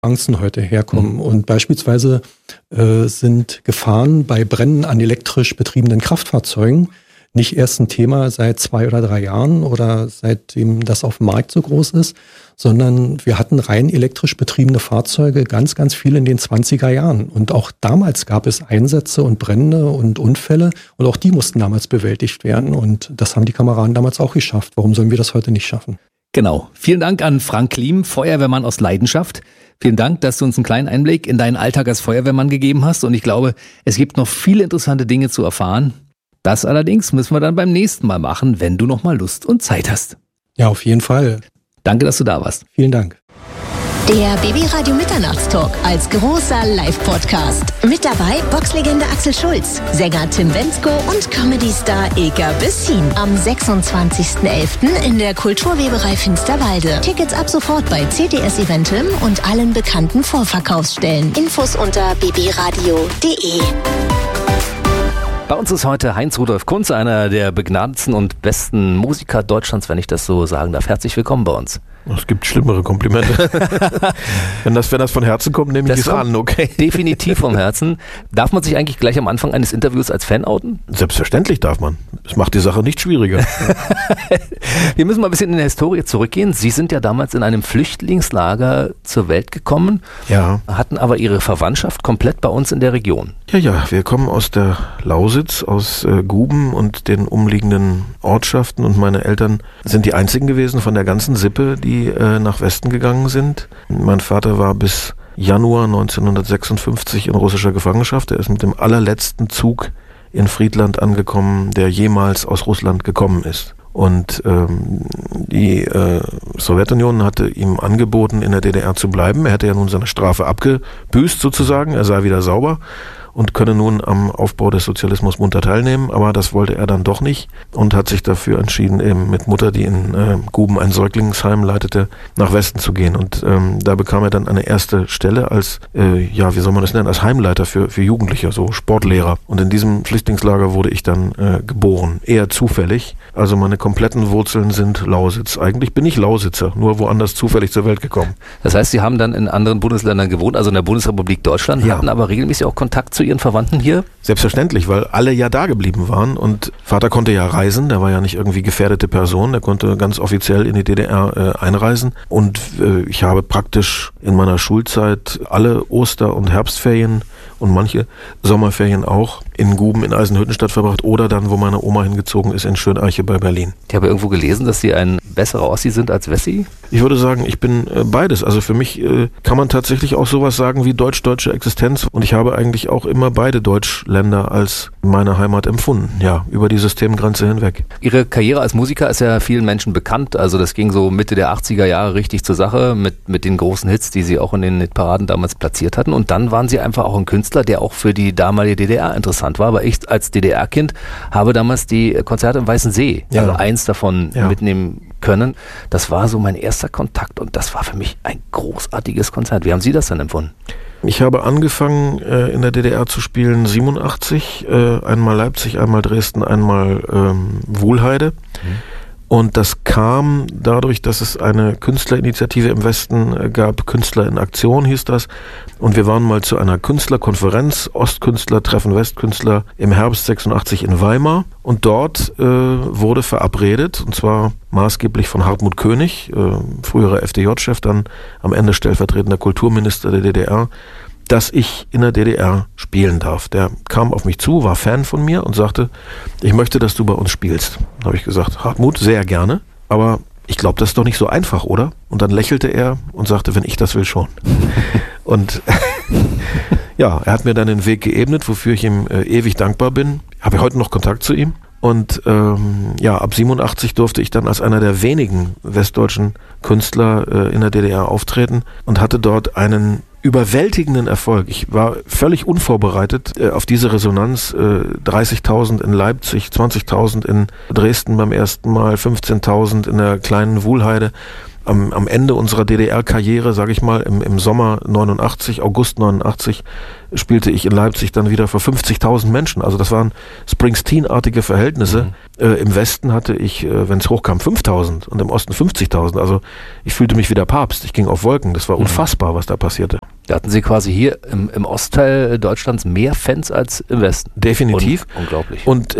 Angsten heute herkommen. Und beispielsweise sind Gefahren bei Bränden an elektrisch betriebenen Kraftfahrzeugen nicht erst ein Thema seit 2 oder 3 Jahren oder seitdem das auf dem Markt so groß ist, sondern wir hatten rein elektrisch betriebene Fahrzeuge ganz, ganz viel in den 20er Jahren. Und auch damals gab es Einsätze und Brände und Unfälle und auch die mussten damals bewältigt werden. Und das haben die Kameraden damals auch geschafft. Warum sollen wir das heute nicht schaffen? Genau. Vielen Dank an Frank Kliem, Feuerwehrmann aus Leidenschaft. Vielen Dank, dass du uns einen kleinen Einblick in deinen Alltag als Feuerwehrmann gegeben hast. Und ich glaube, es gibt noch viele interessante Dinge zu erfahren. Das allerdings müssen wir dann beim nächsten Mal machen, wenn du noch mal Lust und Zeit hast. Ja, auf jeden Fall. Danke, dass du da warst. Vielen Dank. Der BB-Radio Mitternachtstalk als großer Live-Podcast. Mit dabei Boxlegende Axel Schulz, Sänger Tim Bendzko und Comedy-Star Ilka Bessin. Am 26.11. in der Kulturweberei Finsterwalde. Tickets ab sofort bei CTS Eventim und allen bekannten Vorverkaufsstellen. Infos unter bbradio.de. Bei uns ist heute Heinz-Rudolf Kunz, einer der begnadetsten und besten Musiker Deutschlands, wenn ich das so sagen darf. Herzlich willkommen bei uns. Es gibt schlimmere Komplimente. wenn das von Herzen kommt, nehme ich es an, okay? Definitiv vom Herzen. Darf man sich eigentlich gleich am Anfang eines Interviews als Fan outen? Selbstverständlich darf man. Es macht die Sache nicht schwieriger. Wir müssen mal ein bisschen in der Historie zurückgehen. Sie sind ja damals in einem Flüchtlingslager zur Welt gekommen, hatten aber Ihre Verwandtschaft komplett bei uns in der Region. Ja, wir kommen aus der Lausitz, aus Guben und den umliegenden Ortschaften und meine Eltern sind die einzigen gewesen von der ganzen Sippe, die nach Westen gegangen sind. Mein Vater war bis Januar 1956 in russischer Gefangenschaft. Er ist mit dem allerletzten Zug in Friedland angekommen, der jemals aus Russland gekommen ist. Und die Sowjetunion hatte ihm angeboten, in der DDR zu bleiben. Er hätte ja nun seine Strafe abgebüßt sozusagen, er sei wieder sauber und könne nun am Aufbau des Sozialismus munter teilnehmen, aber das wollte er dann doch nicht und hat sich dafür entschieden, eben mit Mutter, die in Guben ein Säuglingsheim leitete, nach Westen zu gehen. Und da bekam er dann eine erste Stelle als, wie soll man das nennen, als Heimleiter für Jugendliche, so Sportlehrer. Und in diesem Flüchtlingslager wurde ich dann geboren, eher zufällig. Also meine kompletten Wurzeln sind Lausitz. Eigentlich bin ich Lausitzer, nur woanders zufällig zur Welt gekommen. Das heißt, Sie haben dann in anderen Bundesländern gewohnt, also in der Bundesrepublik Deutschland, hatten aber regelmäßig auch Kontakt zu Ihren Verwandten hier? Selbstverständlich, weil alle ja da geblieben waren und Vater konnte ja reisen, der war ja nicht irgendwie gefährdete Person, der konnte ganz offiziell in die DDR einreisen und ich habe praktisch in meiner Schulzeit alle Oster- und Herbstferien und manche Sommerferien auch in Guben in Eisenhüttenstadt verbracht oder dann, wo meine Oma hingezogen ist, in Schöneiche bei Berlin. Ich habe irgendwo gelesen, dass Sie ein besserer Ossi sind als Wessi? Ich würde sagen, ich bin beides. Also für mich kann man tatsächlich auch sowas sagen wie deutsch-deutsche Existenz und ich habe eigentlich auch immer beide Deutschländer als meine Heimat empfunden, ja, über die Systemgrenze hinweg. Ihre Karriere als Musiker ist ja vielen Menschen bekannt, also das ging so Mitte der 80er Jahre richtig zur Sache mit den großen Hits, die Sie auch in den Hitparaden damals platziert hatten und dann waren Sie einfach auch ein Künstler, der auch für die damalige DDR interessant war, aber ich als DDR-Kind habe damals die Konzerte im Weißen See, also eins davon mitnehmen können. Das war so mein erster Kontakt und das war für mich ein großartiges Konzert. Wie haben Sie das denn empfunden? Ich habe angefangen in der DDR zu spielen 87, einmal Leipzig, einmal Dresden, einmal Wuhlheide. Und das kam dadurch, dass es eine Künstlerinitiative im Westen gab, Künstler in Aktion hieß das. Und wir waren mal zu einer Künstlerkonferenz, Ostkünstler treffen Westkünstler im Herbst 86 in Weimar. Und dort wurde verabredet, und zwar maßgeblich von Hartmut König, früherer FDJ-Chef, dann am Ende stellvertretender Kulturminister der DDR, dass ich in der DDR spielen darf. Der kam auf mich zu, war Fan von mir und sagte, ich möchte, dass du bei uns spielst. Da habe ich gesagt, Hartmut, sehr gerne, aber ich glaube, das ist doch nicht so einfach, oder? Und dann lächelte er und sagte, wenn ich das will, schon. Und ja, er hat mir dann den Weg geebnet, wofür ich ihm ewig dankbar bin. Habe heute noch Kontakt zu ihm. Und ab 87 durfte ich dann als einer der wenigen westdeutschen Künstler in der DDR auftreten und hatte dort einen überwältigenden Erfolg. Ich war völlig unvorbereitet auf diese Resonanz. 30.000 in Leipzig, 20.000 in Dresden beim ersten Mal, 15.000 in der kleinen Wuhlheide. am Ende unserer DDR-Karriere, sage ich mal, im Sommer 89, August 89, spielte ich in Leipzig dann wieder vor 50.000 Menschen. Also das waren Springsteen-artige Verhältnisse. Im Westen hatte ich, wenn es hochkam, 5.000 und im Osten 50.000. Also ich fühlte mich wie der Papst. Ich ging auf Wolken. Das war unfassbar, was da passierte. Da hatten Sie quasi hier im Ostteil Deutschlands mehr Fans als im Westen. Definitiv. Unglaublich. Und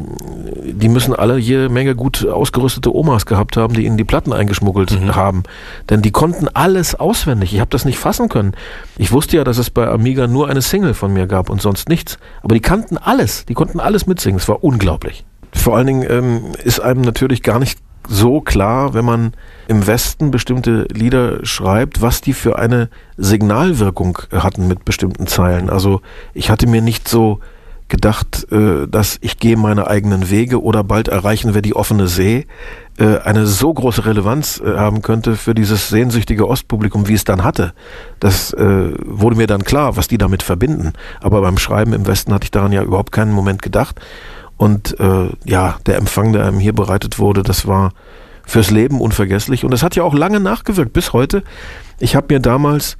die müssen alle jede Menge gut ausgerüstete Omas gehabt haben, die ihnen die Platten eingeschmuggelt haben. Denn die konnten alles auswendig. Ich habe das nicht fassen können. Ich wusste ja, dass es bei Amiga nur eine Single von mir gab und sonst nichts. Aber die kannten alles. Die konnten alles mitsingen. Es war unglaublich. Vor allen Dingen ist einem natürlich gar nicht so klar, wenn man im Westen bestimmte Lieder schreibt, was die für eine Signalwirkung hatten mit bestimmten Zeilen. Also ich hatte mir nicht so gedacht, dass ich gehe meine eigenen Wege oder bald erreichen wir die offene See, eine so große Relevanz haben könnte für dieses sehnsüchtige Ostpublikum, wie es dann hatte. Das wurde mir dann klar, was die damit verbinden. Aber beim Schreiben im Westen hatte ich daran ja überhaupt keinen Moment gedacht. Und der Empfang, der einem hier bereitet wurde, das war fürs Leben unvergesslich. Und das hat ja auch lange nachgewirkt, bis heute. Ich habe mir damals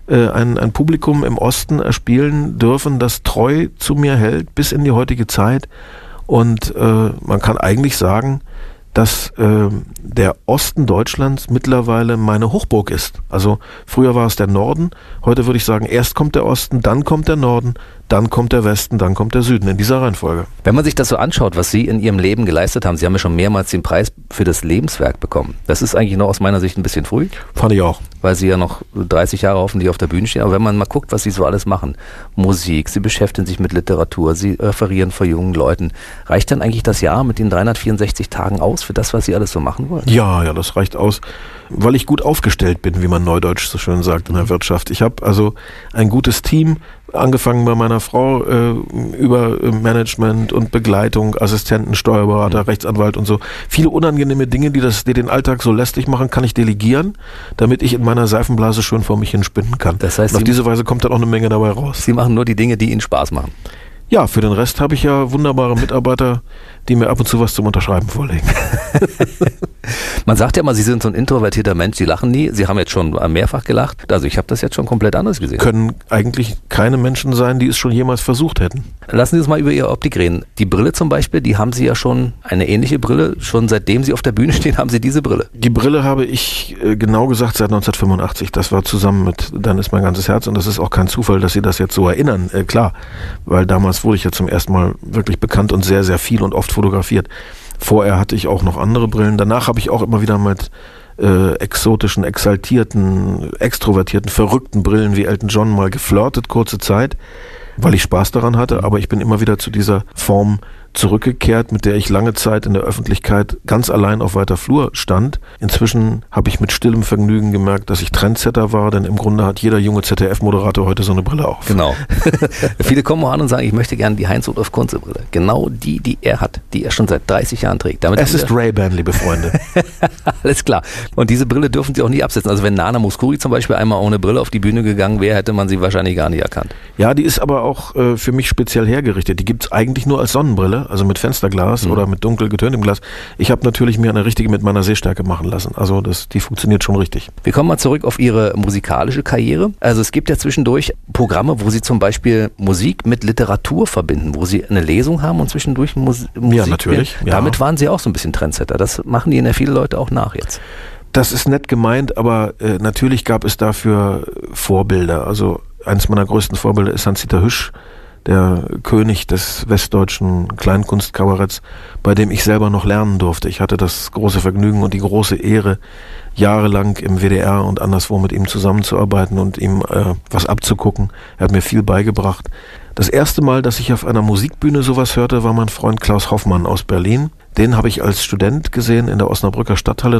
ein Publikum im Osten erspielen dürfen, das treu zu mir hält, bis in die heutige Zeit. Und man kann eigentlich sagen, dass der Osten Deutschlands mittlerweile meine Hochburg ist. Also früher war es der Norden, heute würde ich sagen, erst kommt der Osten, dann kommt der Norden, dann kommt der Westen, dann kommt der Süden, in dieser Reihenfolge. Wenn man sich das so anschaut, was Sie in Ihrem Leben geleistet haben, Sie haben ja schon mehrmals den Preis für das Lebenswerk bekommen. Das ist eigentlich noch aus meiner Sicht ein bisschen früh. Fand ich auch. Weil Sie ja noch 30 Jahre hoffentlich auf der Bühne stehen. Aber wenn man mal guckt, was Sie so alles machen, Musik, Sie beschäftigen sich mit Literatur, Sie referieren vor jungen Leuten, reicht dann eigentlich das Jahr mit den 364 Tagen aus für das, was Sie alles so machen wollen? Ja, das reicht aus, weil ich gut aufgestellt bin, wie man neudeutsch so schön sagt in der Wirtschaft. Ich habe also ein gutes Team, angefangen bei meiner Frau über Management und Begleitung, Assistenten, Steuerberater, Rechtsanwalt und so. Viele unangenehme Dinge, die den Alltag so lästig machen, kann ich delegieren, damit ich in meiner Seifenblase schön vor mich hin spinnen kann. Das heißt, und auf diese Weise kommt dann auch eine Menge dabei raus. Sie machen nur die Dinge, die Ihnen Spaß machen. Ja, für den Rest habe ich ja wunderbare Mitarbeiter, die mir ab und zu was zum Unterschreiben vorlegen. Man sagt ja mal, Sie sind so ein introvertierter Mensch, Sie lachen nie. Sie haben jetzt schon mehrfach gelacht. Also ich habe das jetzt schon komplett anders gesehen. Können eigentlich keine Menschen sein, die es schon jemals versucht hätten. Lassen Sie uns mal über Ihre Optik reden. Die Brille zum Beispiel, die haben Sie ja schon, eine ähnliche Brille. Schon seitdem Sie auf der Bühne stehen, haben Sie diese Brille. Die Brille habe ich genau gesagt seit 1985. Das war zusammen mit Dann ist mein ganzes Herz. Und das ist auch kein Zufall, dass Sie das jetzt so erinnern. Klar, weil damals wurde ich ja zum ersten Mal wirklich bekannt und sehr, sehr viel und oft fotografiert. Vorher hatte ich auch noch andere Brillen. Danach habe ich auch immer wieder mit exotischen, exaltierten, extrovertierten, verrückten Brillen wie Elton John mal geflirtet, kurze Zeit, weil ich Spaß daran hatte. Aber ich bin immer wieder zu dieser Form zurückgekehrt, mit der ich lange Zeit in der Öffentlichkeit ganz allein auf weiter Flur stand. Inzwischen habe ich mit stillem Vergnügen gemerkt, dass ich Trendsetter war, denn im Grunde hat jeder junge ZDF-Moderator heute so eine Brille auf. Genau. Viele kommen auch an und sagen, ich möchte gerne die Heinz-Rudolf Kunze-Brille. Genau die er hat, die er schon seit 30 Jahren trägt. Damit es ist Ray-Ban, liebe Freunde. Alles klar. Und diese Brille dürfen Sie auch nie absetzen. Also wenn Nana Mouskouri zum Beispiel einmal ohne Brille auf die Bühne gegangen wäre, hätte man sie wahrscheinlich gar nicht erkannt. Ja, die ist aber auch für mich speziell hergerichtet. Die gibt es eigentlich nur als Sonnenbrille, also mit Fensterglas oder mit dunkel getöntem Glas. Ich habe natürlich mir eine richtige mit meiner Sehstärke machen lassen. Also die funktioniert schon richtig. Wir kommen mal zurück auf Ihre musikalische Karriere. Also es gibt ja zwischendurch Programme, wo Sie zum Beispiel Musik mit Literatur verbinden, wo Sie eine Lesung haben und zwischendurch Musik. Ja, natürlich. Ja. Damit waren Sie auch so ein bisschen Trendsetter. Das machen Ihnen ja viele Leute auch nach jetzt. Das ist nett gemeint, aber natürlich gab es dafür Vorbilder. Also eines meiner größten Vorbilder ist Hans-Dieter Hüsch, der König des westdeutschen Kleinkunstkabaretts, bei dem ich selber noch lernen durfte. Ich hatte das große Vergnügen und die große Ehre, jahrelang im WDR und anderswo mit ihm zusammenzuarbeiten und ihm was abzugucken. Er hat mir viel beigebracht. Das erste Mal, dass ich auf einer Musikbühne sowas hörte, war mein Freund Klaus Hoffmann aus Berlin. Den habe ich als Student gesehen in der Osnabrücker Stadthalle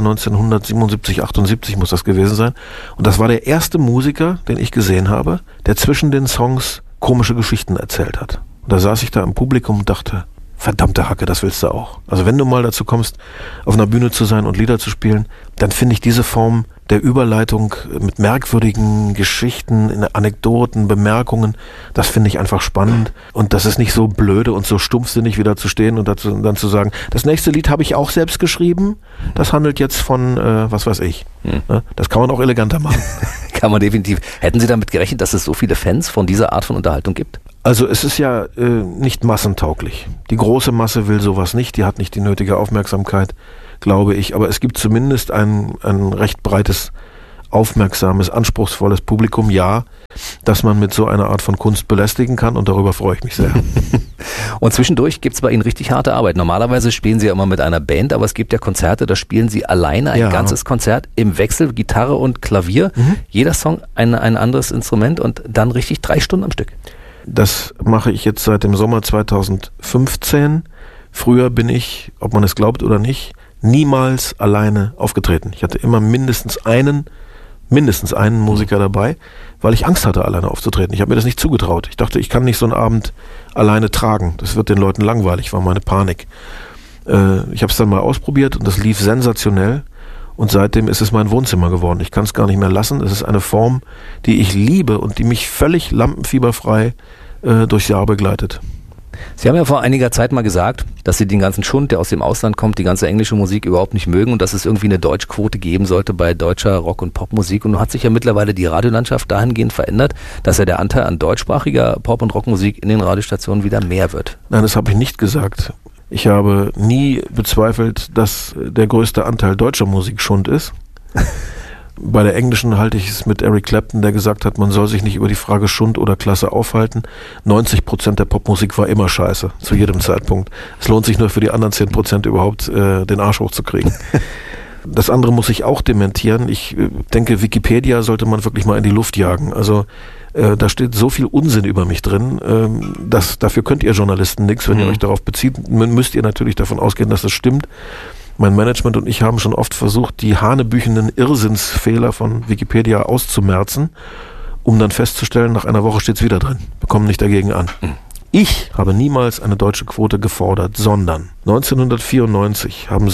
1977, 78 muss das gewesen sein. Und das war der erste Musiker, den ich gesehen habe, der zwischen den Songs komische Geschichten erzählt hat. Und da saß ich da im Publikum und dachte, verdammte Hacke, das willst du auch. Also wenn du mal dazu kommst, auf einer Bühne zu sein und Lieder zu spielen, dann finde ich diese Form der Überleitung mit merkwürdigen Geschichten, Anekdoten, Bemerkungen, das finde ich einfach spannend. Und das ist nicht so blöde und so stumpfsinnig wieder zu stehen und dann zu sagen, das nächste Lied habe ich auch selbst geschrieben, das handelt jetzt von, was weiß ich. Das kann man auch eleganter machen. Kann man definitiv. Hätten Sie damit gerechnet, dass es so viele Fans von dieser Art von Unterhaltung gibt? Also es ist ja nicht massentauglich. Die große Masse will sowas nicht, die hat nicht die nötige Aufmerksamkeit, glaube ich. Aber es gibt zumindest ein recht breites, aufmerksames, anspruchsvolles Publikum, ja, dass man mit so einer Art von Kunst belästigen kann und darüber freue ich mich sehr. Und zwischendurch gibt es bei Ihnen richtig harte Arbeit. Normalerweise spielen Sie ja immer mit einer Band, aber es gibt ja Konzerte, da spielen Sie alleine ein ganzes Konzert im Wechsel, Gitarre und Klavier. Jeder Song ein anderes Instrument und dann richtig 3 Stunden am Stück. Das mache ich jetzt seit dem Sommer 2015. Früher bin ich, ob man es glaubt oder nicht, niemals alleine aufgetreten. Ich hatte immer mindestens einen Musiker dabei, weil ich Angst hatte, alleine aufzutreten. Ich habe mir das nicht zugetraut. Ich dachte, ich kann nicht so einen Abend alleine tragen. Das wird den Leuten langweilig, war meine Panik. Ich habe es dann mal ausprobiert und das lief sensationell. Und seitdem ist es mein Wohnzimmer geworden. Ich kann es gar nicht mehr lassen. Es ist eine Form, die ich liebe und die mich völlig lampenfieberfrei durchs Jahr begleitet. Sie haben ja vor einiger Zeit mal gesagt, dass Sie den ganzen Schund, der aus dem Ausland kommt, die ganze englische Musik überhaupt nicht mögen und dass es irgendwie eine Deutschquote geben sollte bei deutscher Rock- und Popmusik. Und nun hat sich ja mittlerweile die Radiolandschaft dahingehend verändert, dass ja der Anteil an deutschsprachiger Pop- und Rockmusik in den Radiostationen wieder mehr wird. Nein, das habe ich nicht gesagt. Ich habe nie bezweifelt, dass der größte Anteil deutscher Musik Schund ist. Bei der englischen halte ich es mit Eric Clapton, der gesagt hat, man soll sich nicht über die Frage Schund oder Klasse aufhalten. 90% der Popmusik war immer scheiße, zu jedem Zeitpunkt. Es lohnt sich nur für die anderen 10% überhaupt den Arsch hochzukriegen. Das andere muss ich auch dementieren. Ich denke, Wikipedia sollte man wirklich mal in die Luft jagen. Also da steht so viel Unsinn über mich drin, dafür könnt ihr Journalisten nichts. Wenn ihr euch darauf bezieht, müsst ihr natürlich davon ausgehen, dass es stimmt. Mein Management und ich haben schon oft versucht, die hanebüchenden Irrsinnsfehler von Wikipedia auszumerzen, um dann festzustellen, nach einer Woche steht es wieder drin. Wir kommen nicht dagegen an. Ich habe niemals eine deutsche Quote gefordert, sondern 1994 haben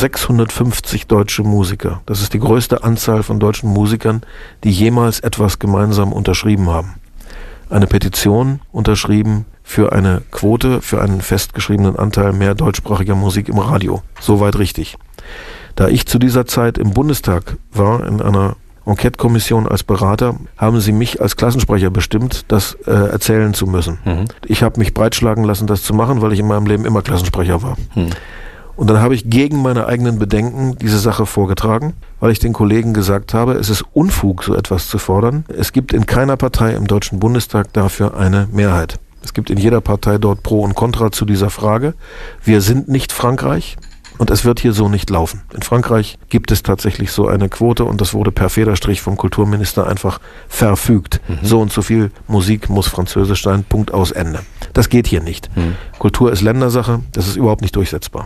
650 deutsche Musiker, das ist die größte Anzahl von deutschen Musikern, die jemals etwas gemeinsam unterschrieben haben, eine Petition unterschrieben für eine Quote, für einen festgeschriebenen Anteil mehr deutschsprachiger Musik im Radio. Soweit richtig. Da ich zu dieser Zeit im Bundestag war, in einer Enquete-Kommission als Berater, haben sie mich als Klassensprecher bestimmt, das erzählen zu müssen. Ich habe mich breitschlagen lassen, das zu machen, weil ich in meinem Leben immer Klassensprecher war. Und dann habe ich gegen meine eigenen Bedenken diese Sache vorgetragen, weil ich den Kollegen gesagt habe, es ist Unfug, so etwas zu fordern. Es gibt in keiner Partei im Deutschen Bundestag dafür eine Mehrheit. Es gibt in jeder Partei dort Pro und Contra zu dieser Frage. Wir sind nicht Frankreich und es wird hier so nicht laufen. In Frankreich gibt es tatsächlich so eine Quote und das wurde per Federstrich vom Kulturminister einfach verfügt. So und so viel Musik muss französisch sein, Punkt, aus, Ende. Das geht hier nicht. Kultur ist Ländersache, das ist überhaupt nicht durchsetzbar.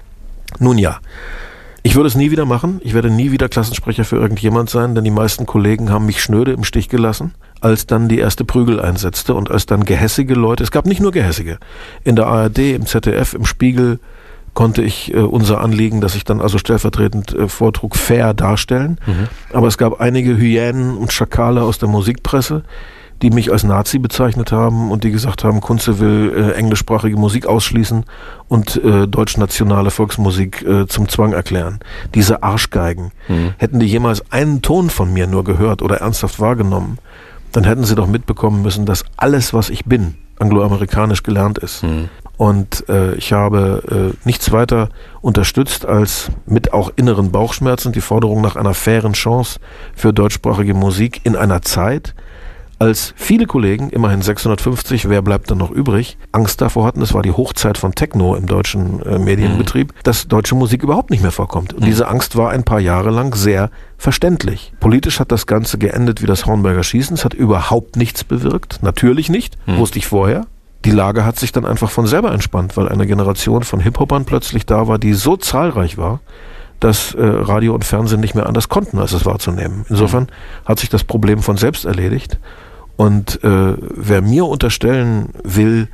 Nun ja, ich würde es nie wieder machen. Ich werde nie wieder Klassensprecher für irgendjemand sein, denn die meisten Kollegen haben mich schnöde im Stich gelassen, als dann die erste Prügel einsetzte und als dann gehässige Leute, es gab nicht nur gehässige, in der ARD, im ZDF, im Spiegel konnte ich unser Anliegen, das ich dann also stellvertretend vortrug, fair darstellen. Aber es gab einige Hyänen und Schakale aus der Musikpresse, die mich als Nazi bezeichnet haben und die gesagt haben, Kunze will englischsprachige Musik ausschließen und deutschnationale Volksmusik zum Zwang erklären. Diese Arschgeigen. Hätten die jemals einen Ton von mir nur gehört oder ernsthaft wahrgenommen, dann hätten sie doch mitbekommen müssen, dass alles, was ich bin, angloamerikanisch gelernt ist. Und ich habe nichts weiter unterstützt als mit auch inneren Bauchschmerzen die Forderung nach einer fairen Chance für deutschsprachige Musik in einer Zeit, als viele Kollegen, immerhin 650, wer bleibt dann noch übrig, Angst davor hatten, es war die Hochzeit von Techno im deutschen Medienbetrieb, dass deutsche Musik überhaupt nicht mehr vorkommt. Und diese Angst war ein paar Jahre lang sehr verständlich. Politisch hat das Ganze geendet wie das Hornberger Schießen. Es hat überhaupt nichts bewirkt. Natürlich nicht, wusste ich vorher. Die Lage hat sich dann einfach von selber entspannt, weil eine Generation von Hip-Hopern plötzlich da war, die so zahlreich war, dass Radio und Fernsehen nicht mehr anders konnten, als es wahrzunehmen. Insofern hat sich das Problem von selbst erledigt. Und wer mir unterstellen will,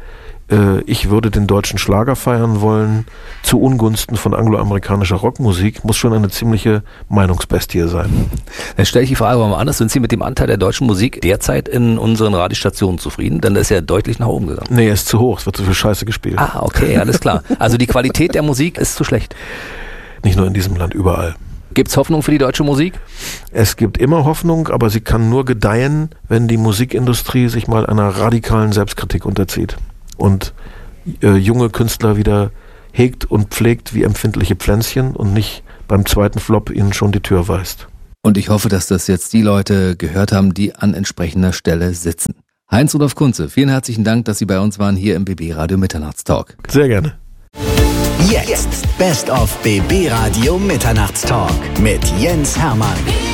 ich würde den deutschen Schlager feiern wollen zu Ungunsten von angloamerikanischer Rockmusik, muss schon eine ziemliche Meinungsbestie sein. Dann stelle ich die Frage mal anders. Sind Sie mit dem Anteil der deutschen Musik derzeit in unseren Radiostationen zufrieden? Denn der ist ja deutlich nach oben gegangen. Nee, er ist zu hoch, es wird zu viel Scheiße gespielt. Ah, okay, alles klar. Also die Qualität der Musik ist zu schlecht. Nicht nur in diesem Land, überall. Gibt's Hoffnung für die deutsche Musik? Es gibt immer Hoffnung, aber sie kann nur gedeihen, wenn die Musikindustrie sich mal einer radikalen Selbstkritik unterzieht und junge Künstler wieder hegt und pflegt wie empfindliche Pflänzchen und nicht beim zweiten Flop ihnen schon die Tür weist. Und ich hoffe, dass das jetzt die Leute gehört haben, die an entsprechender Stelle sitzen. Heinz-Rudolf Kunze, vielen herzlichen Dank, dass Sie bei uns waren hier im BB Radio Mitternachtstalk. Sehr gerne. Jetzt Best of BB Radio Mitternachtstalk mit Jens Hermann.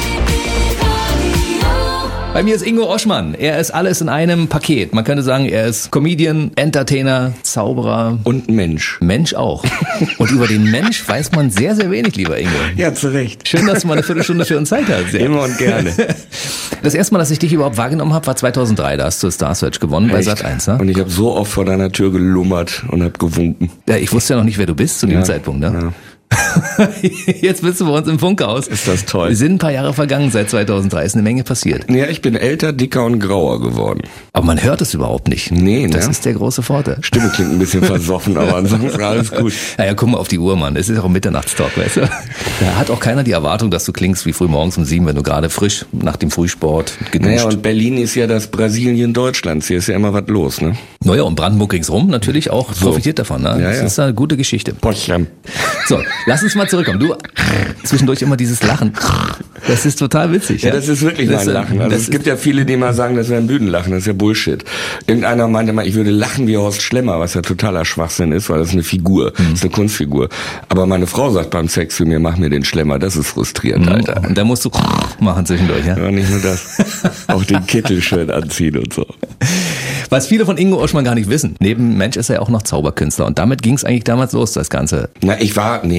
Bei mir ist Ingo Oschmann. Er ist alles in einem Paket. Man könnte sagen, er ist Comedian, Entertainer, Zauberer. Und Mensch. Mensch auch. Und über den Mensch weiß man sehr, sehr wenig, lieber Ingo. Ja, zu Recht. Schön, dass du mal eine Viertelstunde für uns Zeit hast. Immer und gerne. Das erste Mal, dass ich dich überhaupt wahrgenommen habe, war 2003. Da hast du Star Search gewonnen bei Sat.1. Ne? Und ich habe so oft vor deiner Tür gelummert und habe gewunken. Ja, ich wusste ja noch nicht, wer du bist zu dem Zeitpunkt. Ne? Ja. Jetzt bist du bei uns im Funkhaus. Ist das toll. Wir sind ein paar Jahre vergangen seit 2003. Ist eine Menge passiert. Ja, ich bin älter, dicker und grauer geworden. Aber man hört es überhaupt nicht. Nee, Das ne? ist der große Vorteil. Stimme klingt ein bisschen versoffen, aber ansonsten alles gut. Naja, guck mal auf die Uhr, Mann. Es ist auch Mitternachtstalk, weißt du? Da hat auch keiner die Erwartung, dass du klingst wie früh morgens um 7, wenn du gerade frisch nach dem Frühsport geduscht. Naja, und Berlin ist ja das Brasilien Deutschlands. Hier ist ja immer was los, ne? Naja, und Brandenburg ringsrum natürlich auch profitiert davon, ne? Ja, Das ist eine gute Geschichte. Potsdam. So, lass uns mal zurückkommen. Du, zwischendurch immer dieses Lachen. Das ist total witzig. Ja, das ist wirklich mein Lachen. Also es gibt ja viele, die mal sagen, das wäre ein Bühnenlachen. Das ist ja Bullshit. Irgendeiner meinte mal, ich würde lachen wie Horst Schlemmer, was ja totaler Schwachsinn ist, weil das ist eine Figur. Das ist eine Kunstfigur. Aber meine Frau sagt beim Sex zu mir, mach mir den Schlemmer. Das ist frustrierend, Alter. Und da musst du machen zwischendurch, ja? Ja, nicht nur das. Auch den Kittel schön anziehen und so. Was viele von Ingo Oschmann gar nicht wissen. Neben Mensch ist er auch noch Zauberkünstler. Und damit ging es eigentlich damals los, das Ganze. Na, ich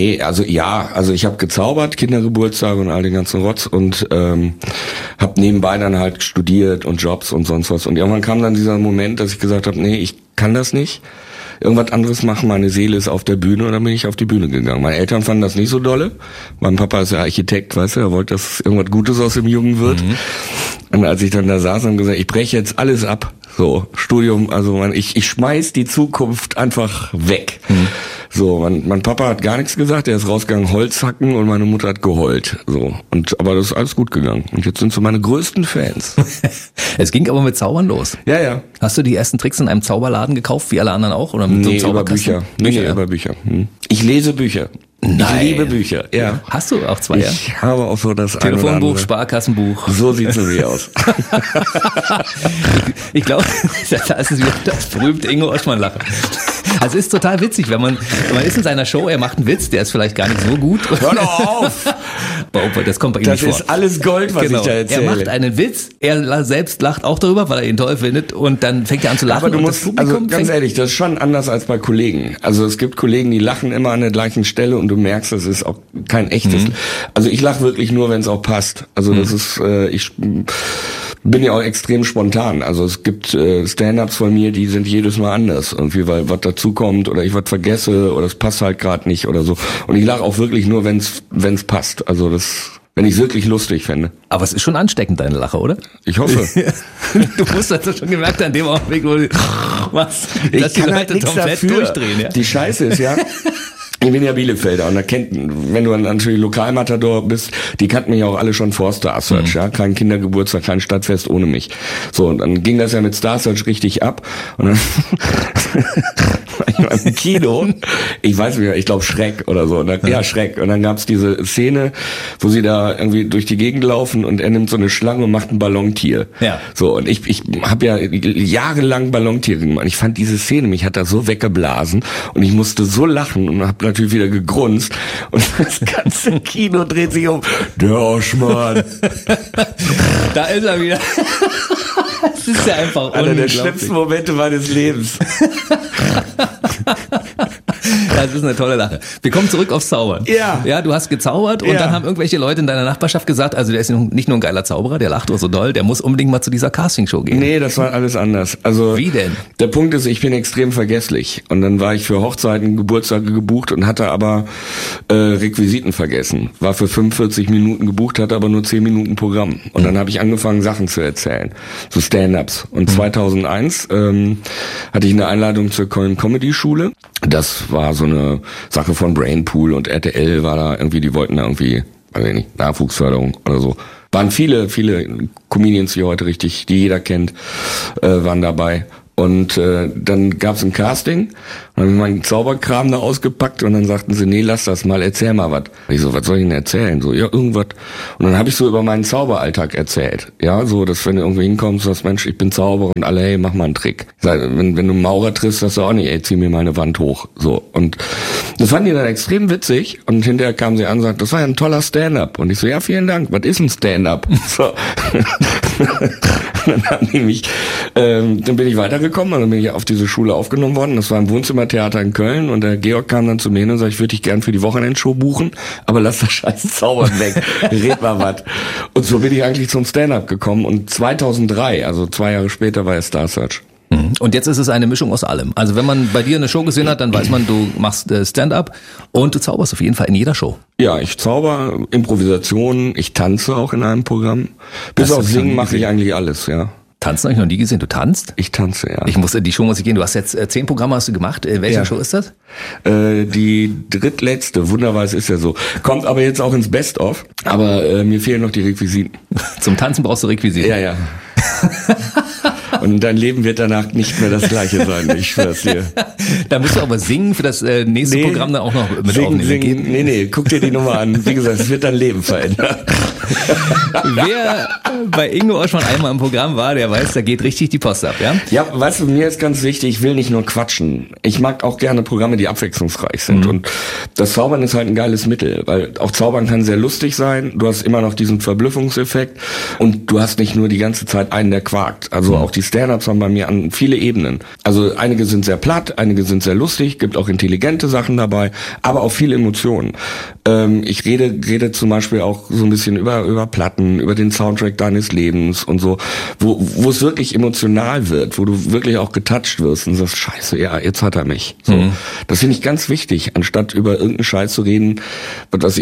habe gezaubert, Kindergeburtstage und all den ganzen Rotz und habe nebenbei dann halt studiert und Jobs und sonst was. Und irgendwann kam dann dieser Moment, dass ich gesagt habe, nee, ich kann das nicht. Irgendwas anderes machen, meine Seele ist auf der Bühne und dann bin ich auf die Bühne gegangen. Meine Eltern fanden das nicht so dolle. Mein Papa ist ja Architekt, weißt du, er wollte, dass irgendwas Gutes aus dem Jungen wird. Und als ich dann da saß und gesagt, ich breche jetzt alles ab, so, Studium, also ich schmeiß die Zukunft einfach weg. So, mein Papa hat gar nichts gesagt, er ist rausgegangen Holz hacken und meine Mutter hat geheult. So, aber das ist alles gut gegangen. Und jetzt sind so meine größten Fans. Es ging aber mit Zaubern los. Ja, ja. Hast du die ersten Tricks in einem Zauberladen gekauft, wie alle anderen auch? Oder mit so einem Nee, über Bücher. Nee, über Bücher. Ich lese Bücher. Nein. Ich liebe Bücher, ja. Hast du auch zwei, ja? Ich habe auch so das eine oder Telefonbuch, andere. Sparkassenbuch. So sieht's nämlich aus. Ich glaube, das ist wieder das berühmte Ingo Oschmann-Lachen. Also ist total witzig, wenn man ist in seiner Show, er macht einen Witz, der ist vielleicht gar nicht so gut. Hör doch auf! Das kommt bei ihm Das nicht vor. ist alles Gold, was Genau. ich da erzähle. Er macht einen Witz, er selbst lacht auch darüber, weil er ihn toll findet und dann fängt er an zu lachen. Aber du und musst, das Publikum also ganz ehrlich, das ist schon anders als bei Kollegen. Also es gibt Kollegen, die lachen immer an der gleichen Stelle und du merkst, das ist auch kein echtes. Also ich lache wirklich nur, wenn es auch passt. Also das ist, ich bin ja auch extrem spontan. Also es gibt Stand-ups von mir, die sind jedes Mal anders. Irgendwie, weil was dazukommt oder ich was vergesse oder es passt halt gerade nicht oder so. Und ich lache auch wirklich nur, wenn es passt. Also wenn ich es wirklich lustig fände. Aber es ist schon ansteckend, deine Lache, oder? Ich hoffe. Du musst also schon gemerkt haben, in dem Augenblick, wo du was, dass die Leute nichts komplett durchdrehen. Ja? Die Scheiße ist ja, ich bin ja Bielefelder und wenn du dann natürlich Lokalmatador bist, die kannten mich auch alle schon vor Star Search, ja, kein Kindergeburtstag, kein Stadtfest ohne mich. So, und dann ging das ja mit Star Search richtig ab und dann war ich mal im Kino, ich weiß nicht mehr, ich glaube Schreck oder so, ja, Schreck, und dann gab's diese Szene, wo sie da irgendwie durch die Gegend laufen und er nimmt so eine Schlange und macht ein Ballontier. Ja. So, und ich habe ja jahrelang Ballontiere gemacht. Ich fand diese Szene, mich hat das so weggeblasen und ich musste so lachen und habe natürlich wieder gegrunzt und das ganze Kino dreht sich um. Der Oschmann. Da ist er wieder. Das ist ja einfach einer der schlimmsten Momente meines Lebens. Das ist eine tolle Lache. Wir kommen zurück aufs Zaubern. Ja. Ja, du hast gezaubert und dann haben irgendwelche Leute in deiner Nachbarschaft gesagt, also der ist nicht nur ein geiler Zauberer, der lacht auch so doll, der muss unbedingt mal zu dieser Castingshow gehen. Nee, das war alles anders. Also Wie denn? Der Punkt ist, ich bin extrem vergesslich. Und dann war ich für Hochzeiten, Geburtstage gebucht und hatte aber Requisiten vergessen. War für 45 Minuten gebucht, hatte aber nur 10 Minuten Programm. Und dann habe ich angefangen, Sachen zu erzählen. So Stand-Ups. Und 2001 hatte ich eine Einladung zur Köln Comedy Schule. Das war so eine Sache von Brainpool und RTL war da irgendwie, die wollten da irgendwie, weiß ich nicht, Nachwuchsförderung oder so. Waren viele Comedians, die heute richtig, die jeder kennt, waren dabei. Und dann gab's ein Casting und dann habe ich meinen Zauberkram da ausgepackt und dann sagten sie, nee, lass das mal, erzähl mal was. Ich so, was soll ich denn erzählen? So, ja, irgendwas. Und dann habe ich so über meinen Zauberalltag erzählt. Ja, so, dass wenn du irgendwo hinkommst, sagst, Mensch, ich bin Zauberer und alle, hey, mach mal einen Trick. Ich sag, wenn du einen Maurer triffst, sagst du auch nicht, ey, zieh mir mal eine Wand hoch. So. Und das fanden die dann extrem witzig und hinterher kamen sie an und sagten, das war ja ein toller Stand-up. Und ich so, ja, vielen Dank, was ist ein Stand-up? So. Dann haben die mich, dann bin ich weitergekommen und dann bin ich auf diese Schule aufgenommen worden. Das war im Wohnzimmertheater in Köln und der Georg kam dann zu mir hin und sagte, ich würde dich gern für die Wochenendshow buchen, aber lass das scheiß Zaubern weg, red mal was. Und so bin ich eigentlich zum Stand-up gekommen und 2003, also 2 Jahre später, war er Star Search. Und jetzt ist es eine Mischung aus allem. Also wenn man bei dir eine Show gesehen hat, dann weiß man, du machst Stand-up und du zauberst auf jeden Fall in jeder Show. Ja, ich zauber, Improvisation, ich tanze auch in einem Programm. Bis auf Singen mache ich eigentlich alles, ja. Tanzen habe ich noch nie gesehen. Du tanzt? Ich tanze, ja. Die Show muss ich gehen. Du hast jetzt 10 Programme hast du gemacht. Welche Show ist das? Die drittletzte, wunderweise ist ja so. Kommt aber jetzt auch ins Best-of, aber mir fehlen noch die Requisiten. Zum Tanzen brauchst du Requisiten? Ja. Und dein Leben wird danach nicht mehr das gleiche sein, ich schwör's dir. Da musst du aber singen für das nächste Programm dann auch noch mit aufnehmen. Nee, guck dir die Nummer an. Wie gesagt, es wird dein Leben verändern. Wer bei Ingo Oschmann einmal im Programm war, der weiß, da geht richtig die Post ab, ja? Ja, weißt du, mir ist ganz wichtig, ich will nicht nur quatschen. Ich mag auch gerne Programme, die abwechslungsreich sind. Und das Zaubern ist halt ein geiles Mittel, weil auch Zaubern kann sehr lustig sein. Du hast immer noch diesen Verblüffungseffekt und du hast nicht nur die ganze Zeit einen, der quakt. Also auch die Stand-Ups haben bei mir an viele Ebenen. Also einige sind sehr platt, einige sind sehr lustig, gibt auch intelligente Sachen dabei, aber auch viele Emotionen. Ich rede zum Beispiel auch so ein bisschen über Platten, über den Soundtrack deines Lebens und so, wo es wirklich emotional wird, wo du wirklich auch getoucht wirst und sagst, scheiße, ja, jetzt hat er mich. So. Das finde ich ganz wichtig, anstatt über irgendeinen Scheiß zu reden, was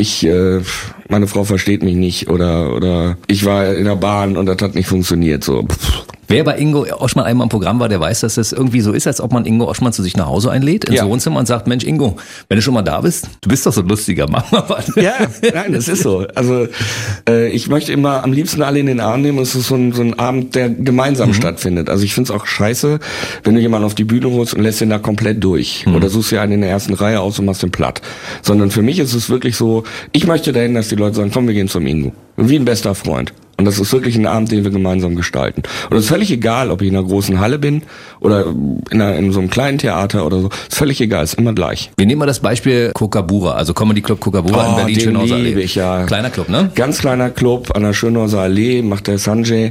meine Frau versteht mich nicht oder ich war in der Bahn und das hat nicht funktioniert. So. Wer bei Ingo Oschmann einmal im Programm war, der weiß, dass das irgendwie so ist, als ob man Ingo Oschmann zu sich nach Hause einlädt, ins Wohnzimmer und sagt, Mensch Ingo, wenn du schon mal da bist, du bist doch so ein lustiger, mach mal was. Ja, nein, das ist so. Also ich möchte immer am liebsten alle in den Arm nehmen. Es ist so ein Abend, der gemeinsam stattfindet. Also ich finde es auch scheiße, wenn du jemanden auf die Bühne holst und lässt den da komplett durch. Oder suchst dir einen in der ersten Reihe aus und machst den platt. Sondern für mich ist es wirklich so, ich möchte dahin, dass die Leute sagen, komm, wir gehen zum Ingo. Wie ein bester Freund. Und das ist wirklich ein Abend, den wir gemeinsam gestalten. Und es ist völlig egal, ob ich in einer großen Halle bin oder in so einem kleinen Theater oder so. Ist völlig egal, ist immer gleich. Wir nehmen mal das Beispiel Kokabura, also Comedy Club Kokabura in Berlin, Schönhauser Allee. Ich, ja. Kleiner Club, ne? Ganz kleiner Club an der Schönhauser Allee, macht der Sanjay,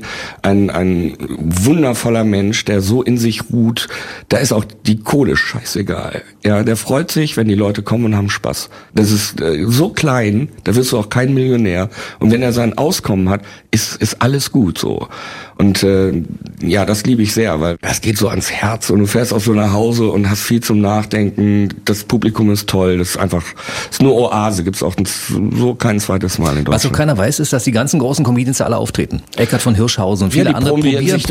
ein wundervoller Mensch, der so in sich ruht. Da ist auch die Kohle scheißegal. Ja, der freut sich, wenn die Leute kommen und haben Spaß. Das ist so klein, da wirst du auch kein Millionär. Und wenn er sein Auskommen hat, ist alles gut so. Und das liebe ich sehr, weil das geht so ans Herz und du fährst auch so nach Hause und hast viel zum Nachdenken. Das Publikum ist toll, das ist nur Oase, gibt's auch so kein zweites Mal in Deutschland. Was auch keiner weiß, ist, dass die ganzen großen Comedians alle auftreten. Eckhard von Hirschhausen und viele andere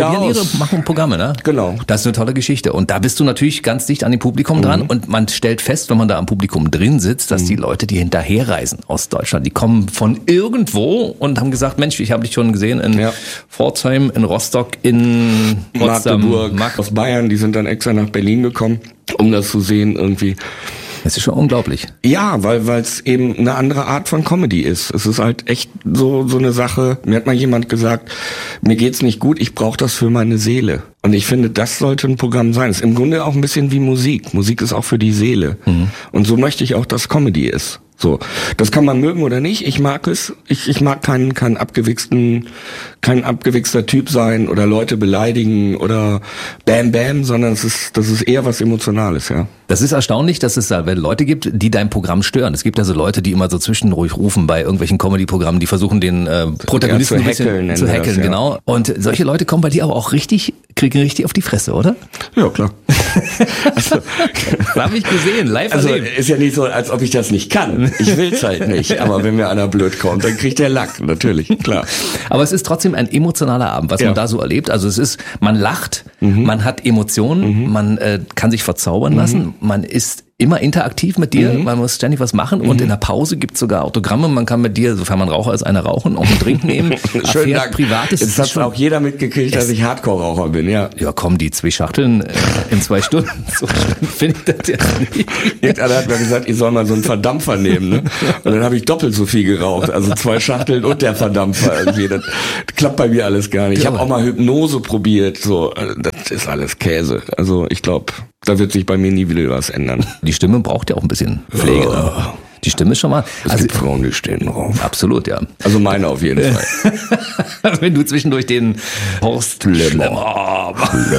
machen Programme, ne? Genau. Das ist eine tolle Geschichte. Und da bist du natürlich ganz dicht an dem Publikum dran und man stellt fest, wenn man da am Publikum drin sitzt, dass die Leute, die hinterherreisen aus Deutschland, die kommen von irgendwo und haben gesagt, Mensch, ich habe dich schon gesehen in Pforzheim, in Rostock, in Magdeburg, aus Bayern, die sind dann extra nach Berlin gekommen, um das zu sehen irgendwie. Das ist schon unglaublich. Ja, weil es eben eine andere Art von Comedy ist. Es ist halt echt so eine Sache. Mir hat mal jemand gesagt, mir geht's nicht gut, ich brauche das für meine Seele. Und ich finde, das sollte ein Programm sein. Es ist im Grunde auch ein bisschen wie Musik. Musik ist auch für die Seele. Und so möchte ich auch, dass Comedy ist. So, das kann man mögen oder nicht. Ich mag es. Ich mag kein abgewichster Typ sein oder Leute beleidigen oder Bam Bam, sondern das ist eher was Emotionales, ja. Das ist erstaunlich, dass es da Leute gibt, die dein Programm stören. Es gibt also Leute, die immer so zwischendurch rufen bei irgendwelchen Comedy-Programmen, die versuchen den Protagonisten zu hackeln, genau. Und solche Leute kommen bei dir aber auch kriegen richtig auf die Fresse, oder? Ja, klar. Das habe ich gesehen, live erlebt. Ist ja nicht so, als ob ich das nicht kann. Ich will's halt nicht. Aber wenn mir einer blöd kommt, dann kriegt der Lack, natürlich, klar. Aber es ist trotzdem ein emotionaler Abend, was man da so erlebt. Also es ist, man lacht, man hat Emotionen, man kann sich verzaubern lassen, man ist immer interaktiv mit dir, man muss ständig was machen und in der Pause gibt's sogar Autogramme, man kann mit dir, sofern man Raucher ist, eine rauchen, auch einen Drink nehmen. Schönen Dank. Privates. Jetzt hat auch jeder mitgekriegt, dass ich Hardcore-Raucher bin, ja. Ja komm, die 2 Schachteln in 2 Stunden, so schlimm finde ich das jetzt nicht. Irgendeiner hat mir gesagt, ich soll mal so einen Verdampfer nehmen, ne? Und dann habe ich doppelt so viel geraucht, also 2 Schachteln und der Verdampfer irgendwie. Das klappt bei mir alles gar nicht. Ich habe auch mal Hypnose probiert, so, das ist alles Käse. Also ich glaube, da wird sich bei mir nie wieder was ändern. Die Stimme braucht ja auch ein bisschen Pflege. Ne? Die Stimme ist schon mal... Es gibt Frauen, die stehen drauf. Absolut, ja. Also meine auf jeden Fall. Wenn du zwischendurch den Horst Schlemmer.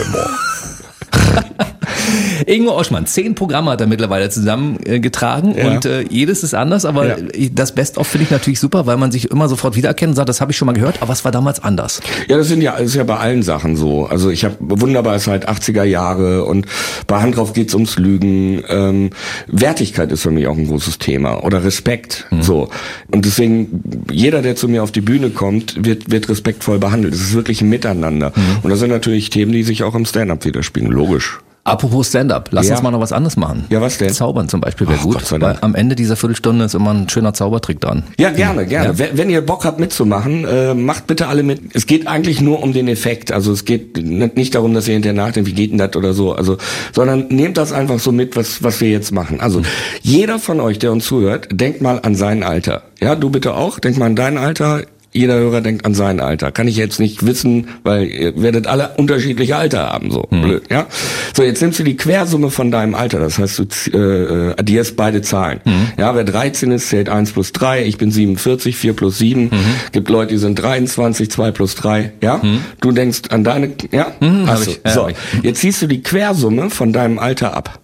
Ingo Oschmann, 10 Programme hat er mittlerweile zusammengetragen und jedes ist anders, aber das Best-of finde ich natürlich super, weil man sich immer sofort wiedererkennt und sagt, das habe ich schon mal gehört, aber was war damals anders? Ja, das ist ja bei allen Sachen so. Also ich habe wunderbar seit 80er Jahre und bei Hand drauf geht's ums Lügen. Wertigkeit ist für mich auch ein großes Thema oder Respekt. So. Und deswegen, jeder, der zu mir auf die Bühne kommt, wird respektvoll behandelt. Es ist wirklich ein Miteinander. Und das sind natürlich Themen, die sich auch im Stand-up widerspiegeln. Logisch. Apropos Stand-up, lass uns mal noch was anderes machen. Ja, was denn? Zaubern zum Beispiel wäre gut, weil am Ende dieser Viertelstunde ist immer ein schöner Zaubertrick dran. Ja, gerne. Ja. Wenn ihr Bock habt mitzumachen, macht bitte alle mit. Es geht eigentlich nur um den Effekt. Also es geht nicht darum, dass ihr hinterher nachdenkt, wie geht denn das oder so. Also, sondern nehmt das einfach so mit, was wir jetzt machen. Also jeder von euch, der uns zuhört, denkt mal an sein Alter. Ja, du bitte auch. Denk mal an dein Alter. Jeder Hörer denkt an sein Alter. Kann ich jetzt nicht wissen, weil ihr werdet alle unterschiedliche Alter haben, so blöd, ja. So, jetzt nimmst du die Quersumme von deinem Alter, das heißt, du addierst beide Zahlen. Ja, wer 13 ist, zählt 1 plus 3, ich bin 47, 4 plus 7, gibt Leute, die sind 23, 2 plus 3, ja. Du denkst an deine, ja? So, jetzt ziehst du die Quersumme von deinem Alter ab.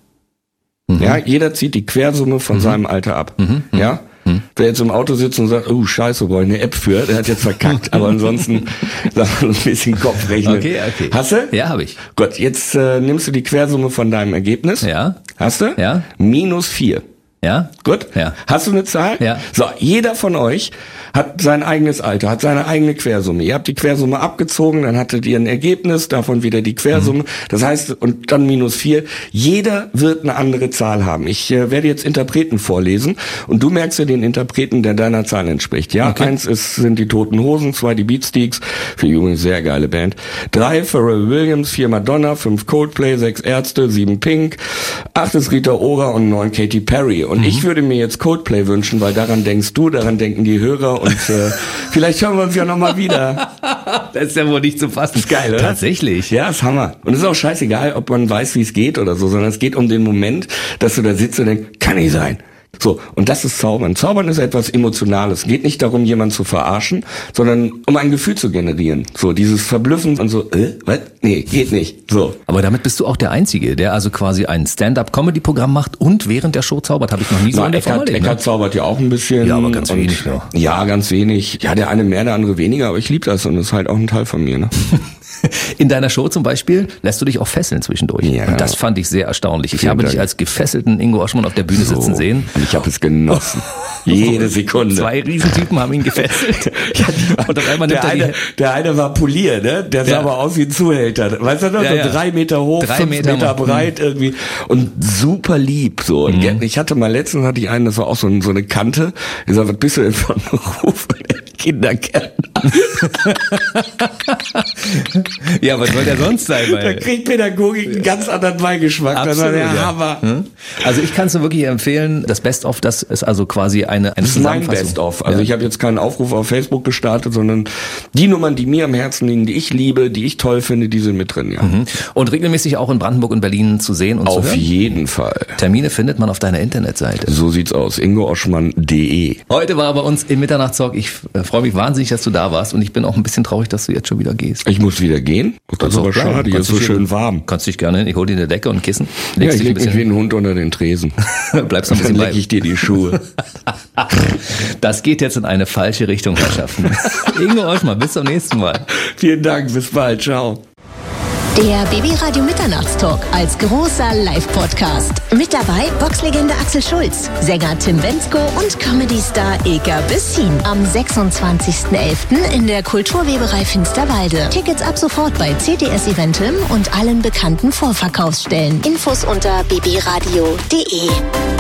Ja, jeder zieht die Quersumme von seinem Alter ab, ja. Wer jetzt im Auto sitzt und sagt, oh scheiße, brauche ich eine App für, der hat jetzt verkackt. Aber ansonsten sag mal ein bisschen Kopf rechnen. Okay. Hast du? Ja, habe ich. Gut, jetzt nimmst du die Quersumme von deinem Ergebnis. Ja. Hast du? Ja. -4. Ja. Gut? Ja. Hast du eine Zahl? Ja. So, jeder von euch hat sein eigenes Alter, hat seine eigene Quersumme. Ihr habt die Quersumme abgezogen, dann hattet ihr ein Ergebnis, davon wieder die Quersumme. Das heißt, und dann -4. Jeder wird eine andere Zahl haben. Ich werde jetzt Interpreten vorlesen und du merkst ja den Interpreten, der deiner Zahl entspricht. Ja, okay. 1 sind die Toten Hosen, 2 die Beatsteaks, für die übrigens sehr geile Band. 3 Pharrell Williams, 4 Madonna, 5 Coldplay, 6 Ärzte, 7 Pink, 8 ist Rita Ora und 9 Katy Perry. Und ich würde mir jetzt Coldplay wünschen, weil daran denkst du, daran denken die Hörer und vielleicht hören wir uns ja nochmal wieder. Das ist ja wohl nicht zu fassen. Ist geil, oder? Tatsächlich. Ja, ist Hammer. Und es ist auch scheißegal, ob man weiß, wie es geht oder so, sondern es geht um den Moment, dass du da sitzt und denkst, kann nicht sein. So, und das ist Zaubern. Zaubern ist etwas Emotionales. Geht nicht darum, jemanden zu verarschen, sondern um ein Gefühl zu generieren. So, dieses Verblüffen und so, was? Nee, geht nicht. So. Aber damit bist du auch der Einzige, der also quasi ein Stand-up-Comedy-Programm macht und während der Show zaubert. Habe ich noch nie so in der Form erlebt. Eckart zaubert ja auch ein bisschen. Ja, aber ganz wenig noch. Ja, ganz wenig. Ja, der eine mehr, der andere weniger, aber ich liebe das und das ist halt auch ein Teil von mir, ne? In deiner Show zum Beispiel lässt du dich auch fesseln zwischendurch. Ja. Und das fand ich sehr erstaunlich. Ich habe dich als gefesselten Ingo Oschmann auf der Bühne sitzen sehen. Und ich habe es genossen. Jede Sekunde. 2 Riesentypen haben ihn gefesselt. Und auf einmal der eine war Polier, ne? Der sah aber aus wie ein Zuhälter. Weißt du noch? So 3 Meter hoch, 5 Meter breit irgendwie. Und super lieb, so. Und ich hatte mal letztens einen, das war auch so eine Kante. Ich sag, was bist du denn von Beruf? Kindergärtner. Ja, was soll der sonst sein? Da kriegt Pädagogik einen ganz anderen Beigeschmack. Absolut, das war der ja. Hammer. Also ich kann es nur wirklich empfehlen, das Best-of, das ist also quasi eine Das ist mein Zusammenfassung. Best-of. Also ich habe jetzt keinen Aufruf auf Facebook gestartet, sondern die Nummern, die mir am Herzen liegen, die ich liebe, die ich toll finde, die sind mit drin, ja. Und regelmäßig auch in Brandenburg und Berlin zu sehen und zu Auf hören? jeden Fall. Termine findet man auf deiner Internetseite. So sieht's aus. ingooschmann.de. Heute war bei uns im Mitternachtstalk. Ich freue mich wahnsinnig, dass du da warst und ich bin auch ein bisschen traurig, dass du jetzt schon wieder gehst. Ich muss wieder gehen. Das ist aber schade, hier ist so schön warm. Kannst dich gerne hin. Ich hole dir eine Decke und ein Kissen. Ja, Legst ich dich ein leg mich wie ein Hund unter den Tresen. Bleibst noch ein Dann bisschen lecke bei. ich dir die Schuhe. Das geht jetzt in eine falsche Richtung, Herrschaften. Ingo Oschmann, bis zum nächsten Mal. Vielen Dank, bis bald, ciao. Der BB Radio Mitternachtstalk als großer Live-Podcast. Mit dabei Boxlegende Axel Schulz, Sänger Tim Bendzko und Comedy-Star Ilka Bessin. Am 26.11. in der Kulturweberei Finsterwalde. Tickets ab sofort bei CTS Eventim und allen bekannten Vorverkaufsstellen. Infos unter bbradio.de.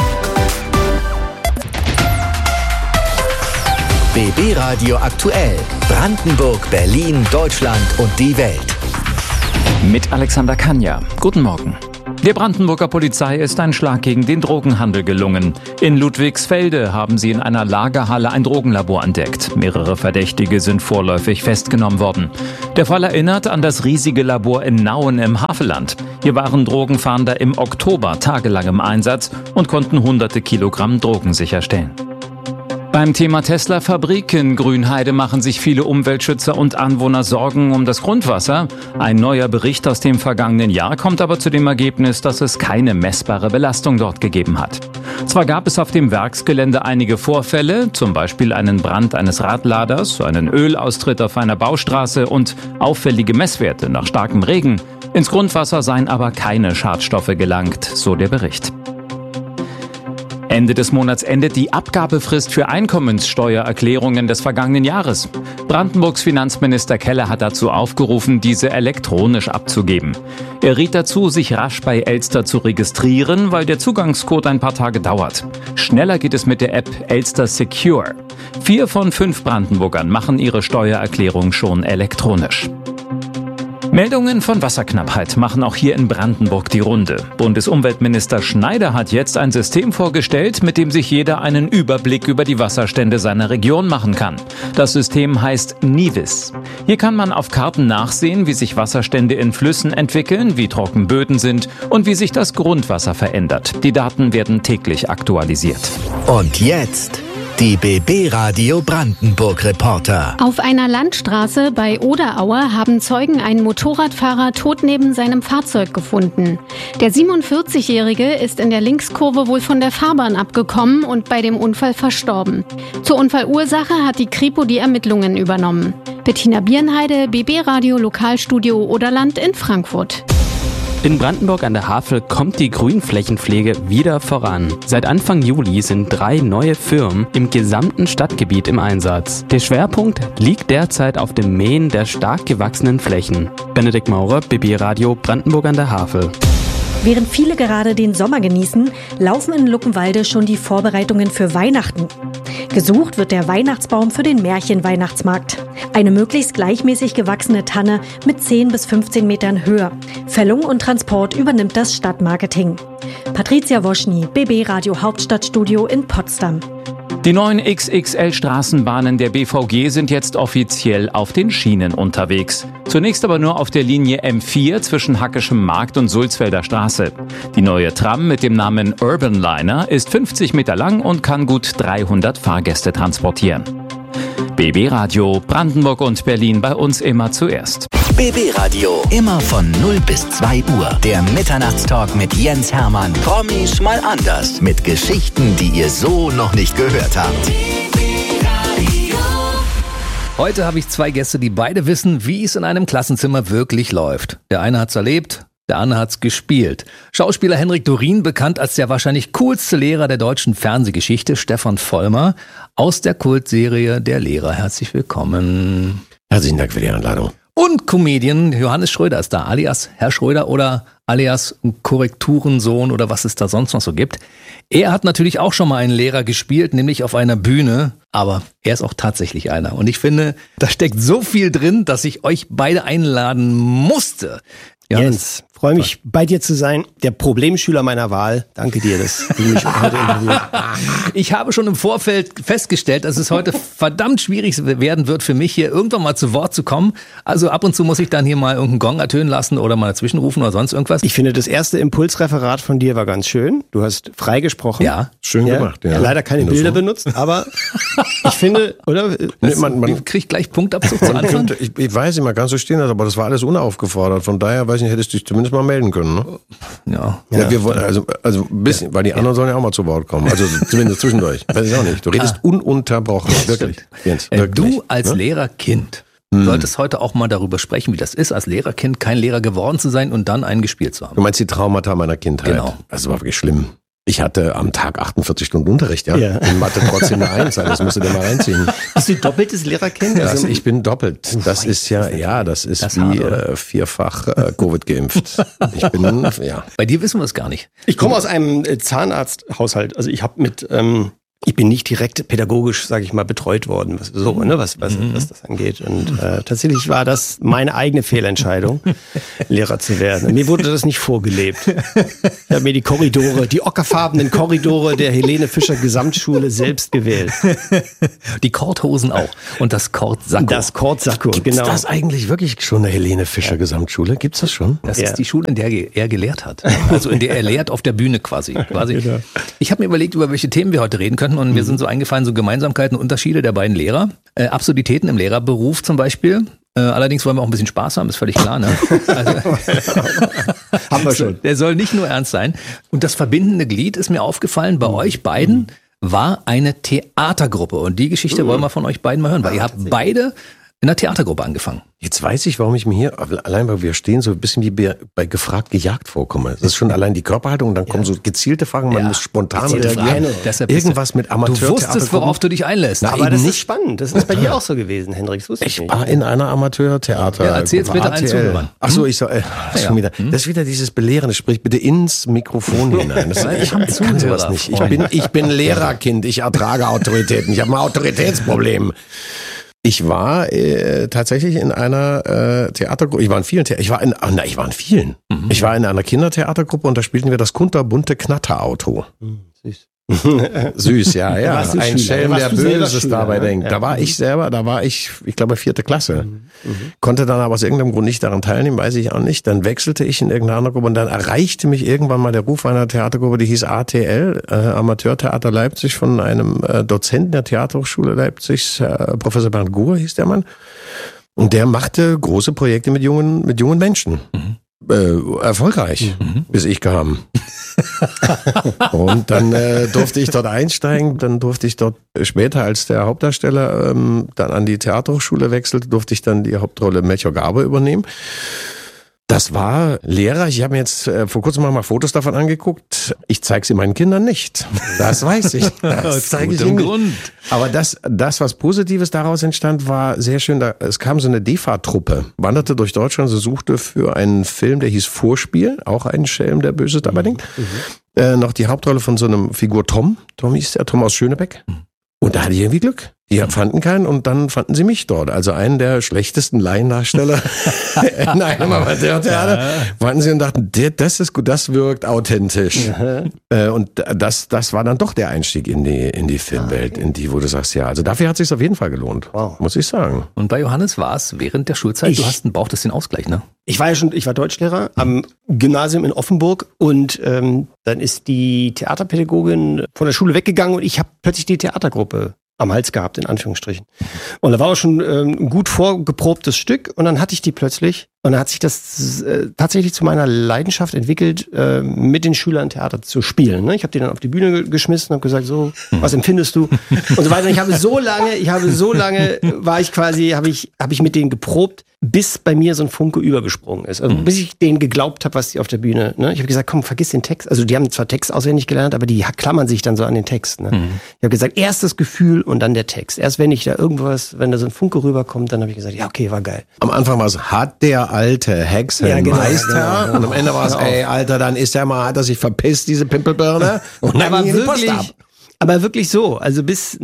BB Radio aktuell. Brandenburg, Berlin, Deutschland und die Welt. Mit Alexander Kanja. Guten Morgen. Der Brandenburger Polizei ist ein Schlag gegen den Drogenhandel gelungen. In Ludwigsfelde haben sie in einer Lagerhalle ein Drogenlabor entdeckt. Mehrere Verdächtige sind vorläufig festgenommen worden. Der Fall erinnert an das riesige Labor in Nauen im Havelland. Hier waren Drogenfahnder im Oktober tagelang im Einsatz und konnten hunderte Kilogramm Drogen sicherstellen. Beim Thema Tesla-Fabrik in Grünheide machen sich viele Umweltschützer und Anwohner Sorgen um das Grundwasser. Ein neuer Bericht aus dem vergangenen Jahr kommt aber zu dem Ergebnis, dass es keine messbare Belastung dort gegeben hat. Zwar gab es auf dem Werksgelände einige Vorfälle, zum Beispiel einen Brand eines Radladers, einen Ölaustritt auf einer Baustraße und auffällige Messwerte nach starkem Regen. Ins Grundwasser seien aber keine Schadstoffe gelangt, so der Bericht. Ende des Monats endet die Abgabefrist für Einkommenssteuererklärungen des vergangenen Jahres. Brandenburgs Finanzminister Keller hat dazu aufgerufen, diese elektronisch abzugeben. Er riet dazu, sich rasch bei Elster zu registrieren, weil der Zugangscode ein paar Tage dauert. Schneller geht es mit der App Elster Secure. 4 von 5 Brandenburgern machen ihre Steuererklärung schon elektronisch. Meldungen von Wasserknappheit machen auch hier in Brandenburg die Runde. Bundesumweltminister Schneider hat jetzt ein System vorgestellt, mit dem sich jeder einen Überblick über die Wasserstände seiner Region machen kann. Das System heißt Nivis. Hier kann man auf Karten nachsehen, wie sich Wasserstände in Flüssen entwickeln, wie trocken Böden sind und wie sich das Grundwasser verändert. Die Daten werden täglich aktualisiert. Und jetzt die BB Radio Brandenburg Reporter. Auf einer Landstraße bei Oderaue haben Zeugen einen Motorradfahrer tot neben seinem Fahrzeug gefunden. Der 47-Jährige ist in der Linkskurve wohl von der Fahrbahn abgekommen und bei dem Unfall verstorben. Zur Unfallursache hat die Kripo die Ermittlungen übernommen. Bettina Birnheide, BB Radio Lokalstudio Oderland in Frankfurt. In Brandenburg an der Havel kommt die Grünflächenpflege wieder voran. Seit Anfang Juli sind 3 neue Firmen im gesamten Stadtgebiet im Einsatz. Der Schwerpunkt liegt derzeit auf dem Mähen der stark gewachsenen Flächen. Benedikt Maurer, BB Radio Brandenburg an der Havel. Während viele gerade den Sommer genießen, laufen in Luckenwalde schon die Vorbereitungen für Weihnachten. Gesucht wird der Weihnachtsbaum für den Märchenweihnachtsmarkt. Eine möglichst gleichmäßig gewachsene Tanne mit 10 bis 15 Metern Höhe. Fällung und Transport übernimmt das Stadtmarketing. Patricia Woschny, BB Radio Hauptstadtstudio in Potsdam. Die neuen XXL-Straßenbahnen der BVG sind jetzt offiziell auf den Schienen unterwegs. Zunächst aber nur auf der Linie M4 zwischen Hackeschem Markt und Sulzfelder Straße. Die neue Tram mit dem Namen Urban Liner ist 50 Meter lang und kann gut 300 Fahrgäste transportieren. BB Radio Brandenburg und Berlin, bei uns immer zuerst. BB Radio, immer von 0 bis 2 Uhr. Der Mitternachtstalk mit Jens Hermann. Promis mal anders. Mit Geschichten, die ihr so noch nicht gehört habt. Heute habe ich 2 Gäste, die beide wissen, wie es in einem Klassenzimmer wirklich läuft. Der eine hat's erlebt, der andere hat's gespielt. Schauspieler Henrik Dorin, bekannt als der wahrscheinlich coolste Lehrer der deutschen Fernsehgeschichte, Stefan Vollmer, aus der Kultserie Der Lehrer. Herzlich willkommen. Herzlichen Dank für die Einladung. Und Comedian Johannes Schröder ist da, alias Herr Schröder oder alias Korrekturensohn oder was es da sonst noch so gibt. Er hat natürlich auch schon mal einen Lehrer gespielt, nämlich auf einer Bühne, aber er ist auch tatsächlich einer. Und ich finde, da steckt so viel drin, dass ich euch beide einladen musste. Jens, freue mich, bei dir zu sein. Der Problemschüler meiner Wahl. Danke dir, dass du mich heute interviewst. Ich habe schon im Vorfeld festgestellt, dass es heute verdammt schwierig werden wird für mich, hier irgendwann mal zu Wort zu kommen. Also ab und zu muss ich dann hier mal irgendeinen Gong ertönen lassen oder mal dazwischen rufen oder sonst irgendwas. Ich finde, das erste Impulsreferat von dir war ganz schön. Du hast frei gesprochen. Ja. Schön gemacht, ja. Leider keine Bilder benutzt, aber ich finde, oder? Man kriegt gleich Punktabzug zu Anfang. Ich weiß nicht, man kann so stehen lassen, aber das war alles unaufgefordert. Von daher, weiß ich nicht, hättest du dich zumindest mal melden können, ne? Ja. Wir wollen, also ein bisschen, weil die anderen sollen ja auch mal zu Wort kommen. Also zumindest zwischendurch. Weiß ich auch nicht. Du redest ununterbrochen. Wirklich. Jens, wirklich. Du als Lehrerkind solltest heute auch mal darüber sprechen, wie das ist, als Lehrerkind kein Lehrer geworden zu sein und dann einen gespielt zu haben. Du meinst die Traumata meiner Kindheit? Genau. Das war wirklich schlimm. Ich hatte am Tag 48 Stunden Unterricht, ja. In Mathe trotzdem eine 1, das musst du dir mal reinziehen. Bist du doppeltes Lehrerkind? Also ich bin doppelt. Das ist das ist wie vierfach Covid geimpft. Ich bin, ja. Bei dir wissen wir es gar nicht. Ich komme aus einem Zahnarzthaushalt. Also ich habe ich bin nicht direkt pädagogisch, sage ich mal, betreut worden, was das angeht. Und tatsächlich war das meine eigene Fehlentscheidung, Lehrer zu werden. Mir wurde das nicht vorgelebt. Ich habe mir die ockerfarbenen Korridore der Helene Fischer Gesamtschule selbst gewählt. Die Korthosen auch. Und das Kortsacko. Das Kortsacko, genau. Gibt's das eigentlich wirklich schon, eine Helene Fischer Gesamtschule? Gibt's das schon? Das ist die Schule, in der er gelehrt hat. Also in der er lehrt auf der Bühne quasi. Genau. Ich habe mir überlegt, über welche Themen wir heute reden könnten. Und mir sind so eingefallen, so Gemeinsamkeiten, Unterschiede der beiden Lehrer. Absurditäten im Lehrerberuf zum Beispiel. Allerdings wollen wir auch ein bisschen Spaß haben, ist völlig klar. Ne? Also, haben wir schon. Der soll nicht nur ernst sein. Und das verbindende Glied ist mir aufgefallen, bei euch beiden war eine Theatergruppe. Und die Geschichte wollen wir von euch beiden mal hören, weil ihr habt beide in der Theatergruppe angefangen. Jetzt weiß ich, warum ich mir hier, allein weil wir stehen, so ein bisschen wie bei gefragt gejagt vorkomme. Das ist schon allein die Körperhaltung und dann kommen so gezielte Fragen, man muss spontan reagieren. Irgendwas mit Amateur. Du wusstest, worauf du dich einlässt. Na, aber das ist spannend. Das ist bei dir auch so gewesen, Hendrik. Das wusste ich nicht. Ich war in einer Amateurtheater. Ja, erzähl's bitte allen Zuhörern. Achso, ich soll, schon wieder. Das ist wieder dieses Belehrende. Sprich bitte ins Mikrofon hinein. Ich kann sowas nicht. Ich bin Lehrerkind. Ich ertrage Autoritäten. Ich habe ein Autoritätsproblem. Ich war tatsächlich in einer Theatergruppe. Ich war in vielen. Ich war in einer Kindertheatergruppe und da spielten wir das kunterbunte Knatterauto. Süß. Süß, ja. Ein Schelm, der Böses dabei denkt. Ja. Da war ich, ich glaube, 4. Klasse. Konnte dann aber aus irgendeinem Grund nicht daran teilnehmen, weiß ich auch nicht. Dann wechselte ich in irgendeine andere Gruppe und dann erreichte mich irgendwann mal der Ruf einer Theatergruppe, die hieß ATL, Amateurtheater Leipzig, von einem Dozenten der Theaterhochschule Leipzigs, Professor Bernd Guhr hieß der Mann. Und der machte große Projekte mit jungen Menschen. Erfolgreich, bis ich kam. Und dann durfte ich dort einsteigen, dann durfte ich dort später als der Hauptdarsteller dann an die Theaterhochschule wechselte, durfte ich dann die Hauptrolle Melchior Garbe übernehmen. Das war lehrreich. Ich habe mir jetzt vor kurzem mal Fotos davon angeguckt. Ich zeige sie meinen Kindern nicht. Das weiß ich. Das zeige ich ihnen nicht. Aber das, was Positives daraus entstand, war sehr schön. Es kam so eine DEFA-Truppe, wanderte durch Deutschland, so suchte für einen Film, der hieß Vorspiel, auch ein Schelm, der Böses dabei denkt, noch die Hauptrolle von so einem Figur Tom. Tom hieß der, Tom aus Schönebeck. Und da hatte ich irgendwie Glück. Die fanden keinen und dann fanden sie mich dort. Also einen der schlechtesten Laiendarsteller in einem Amateurtheater. Fanden sie und dachten, das ist gut, das wirkt authentisch. Und das war dann doch der Einstieg in die Filmwelt, in die, wo du sagst, ja, also dafür hat es sich auf jeden Fall gelohnt, muss ich sagen. Und bei Johannes war es während der Schulzeit, du brauchtest den Ausgleich, ne? Ich war Deutschlehrer am Gymnasium in Offenburg und dann ist die Theaterpädagogin von der Schule weggegangen und ich habe plötzlich die Theatergruppe am Hals gehabt, in Anführungsstrichen. Und da war auch schon ein gut vorgeprobtes Stück und dann hatte ich die plötzlich Und dann hat sich das tatsächlich zu meiner Leidenschaft entwickelt, mit den Schülern Theater zu spielen. Ne? Ich habe die dann auf die Bühne geschmissen und habe gesagt, so, was empfindest du? Und so weiter. Und ich habe so lange habe ich mit denen geprobt, bis bei mir so ein Funke übergesprungen ist. Also bis ich denen geglaubt habe, was die auf der Bühne, ne? Ich habe gesagt, komm, vergiss den Text. Also die haben zwar Text auswendig gelernt, aber die klammern sich dann so an den Text. Ne? Ich habe gesagt, erst das Gefühl und dann der Text. Erst wenn da so ein Funke rüberkommt, dann habe ich gesagt, ja, okay, war geil. Am Anfang war es, hat der alte Hexenmeister. Genau. Und am Ende war es, ey, Alter, dann hat er sich verpisst, diese Pimpelbirne. Und dann ging die Post ab. Aber wirklich so, also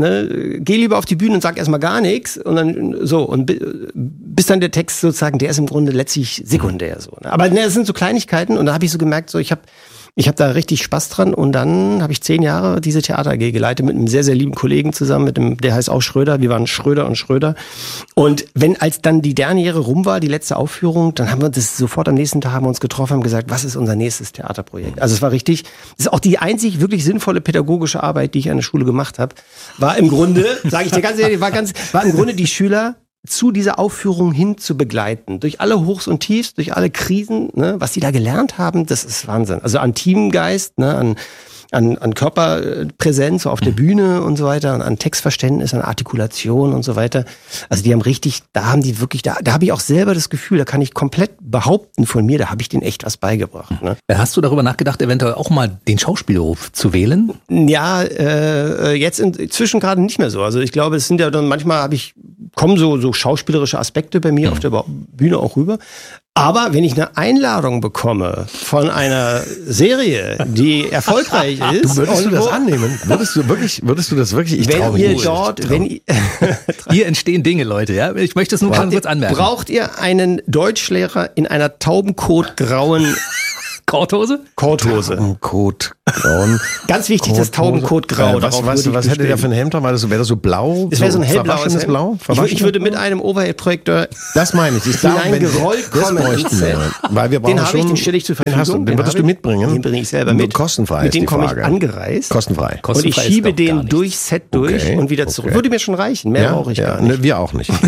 geh lieber auf die Bühne und sag erstmal gar nichts und dann so und bis dann der Text sozusagen, der ist im Grunde letztlich sekundär so. Ne? Aber das sind so Kleinigkeiten und da habe ich so gemerkt, so ich habe da richtig Spaß dran und dann habe ich 10 Jahre diese Theater AG geleitet mit einem sehr, sehr lieben Kollegen zusammen, der heißt auch Schröder, wir waren Schröder und Schröder und als dann die Derniere rum war, die letzte Aufführung, dann haben wir das sofort am nächsten Tag haben wir uns getroffen, haben gesagt, was ist unser nächstes Theaterprojekt? Also es war richtig, das ist auch die einzig wirklich sinnvolle pädagogische Arbeit, die ich an der Schule gemacht habe, war im Grunde, sage ich dir ganz ehrlich, war im Grunde die Schüler zu dieser Aufführung hin zu begleiten. Durch alle Hochs und Tiefs, durch alle Krisen, ne, was die da gelernt haben, das ist Wahnsinn. Also an Teamgeist, ne, an Körperpräsenz so auf der Bühne und so weiter, und an Textverständnis, an Artikulation und so weiter. Also die haben da habe ich auch selber das Gefühl, da kann ich komplett behaupten von mir, da habe ich denen echt was beigebracht. Ne? Hast du darüber nachgedacht, eventuell auch mal den Schauspielberuf zu wählen? Ja, jetzt inzwischen gerade nicht mehr so. Also ich glaube, es sind ja dann manchmal kommen so schauspielerische Aspekte bei mir auf der Bühne auch rüber. Aber wenn ich eine Einladung bekomme von einer Serie, die erfolgreich ist, würdest du das annehmen? Würdest du das wirklich? Ich traue mich nicht. Hier entstehen Dinge, Leute. Ja, ich möchte es nur ganz kurz anmerken. Braucht ihr einen Deutschlehrer in einer taubenkotgrauen Korthose? Korthose. Taubenkotgrauen. Ganz wichtig, das Taubenkotgrau. Was hätte der für ein Hemd? Wäre das so blau? Es wäre so ein hellblaues Hemd. Blau? Ich würde mit einem Overhead-Projektor das meine ich. hineingerollt kommen. Weil wir brauchen den stelle ich zur Verfügung. Den würdest du mitbringen? Den bringe ich selber mit. Kostenfrei mit dem komme ich angereist. Kostenfrei. Und ich schiebe den durchs Set durch und wieder zurück. Würde mir schon reichen. Mehr brauche ich gar nicht. Wir auch nicht. Und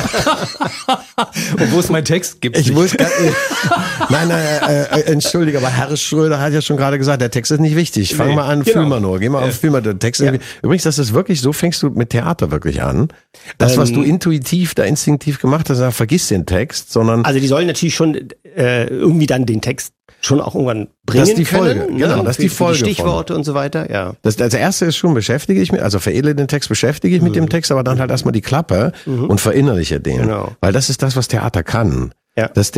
wo ist mein Text? Gibt's nicht. Nein, entschuldige, aber Herr Schröder hat ja schon gerade gesagt, der Text ist nicht wichtig. Fang mal an, fühl mal nur. Geh mal auf, fühl mal den Text. Ja. Übrigens, das ist wirklich, so fängst du mit Theater wirklich an. Das, was du instinktiv gemacht hast, vergiss den Text, sondern... Also die sollen natürlich schon irgendwie dann den Text schon auch irgendwann bringen. Das ist die Folge, können, genau, das ist die Folge. Die Stichworte und so weiter, ja. Das erste ist schon, veredle den Text, beschäftige ich mit dem Text, aber dann halt erstmal die Klappe und verinnerliche den. Genau. Weil das ist das, was Theater kann. Ja. Dass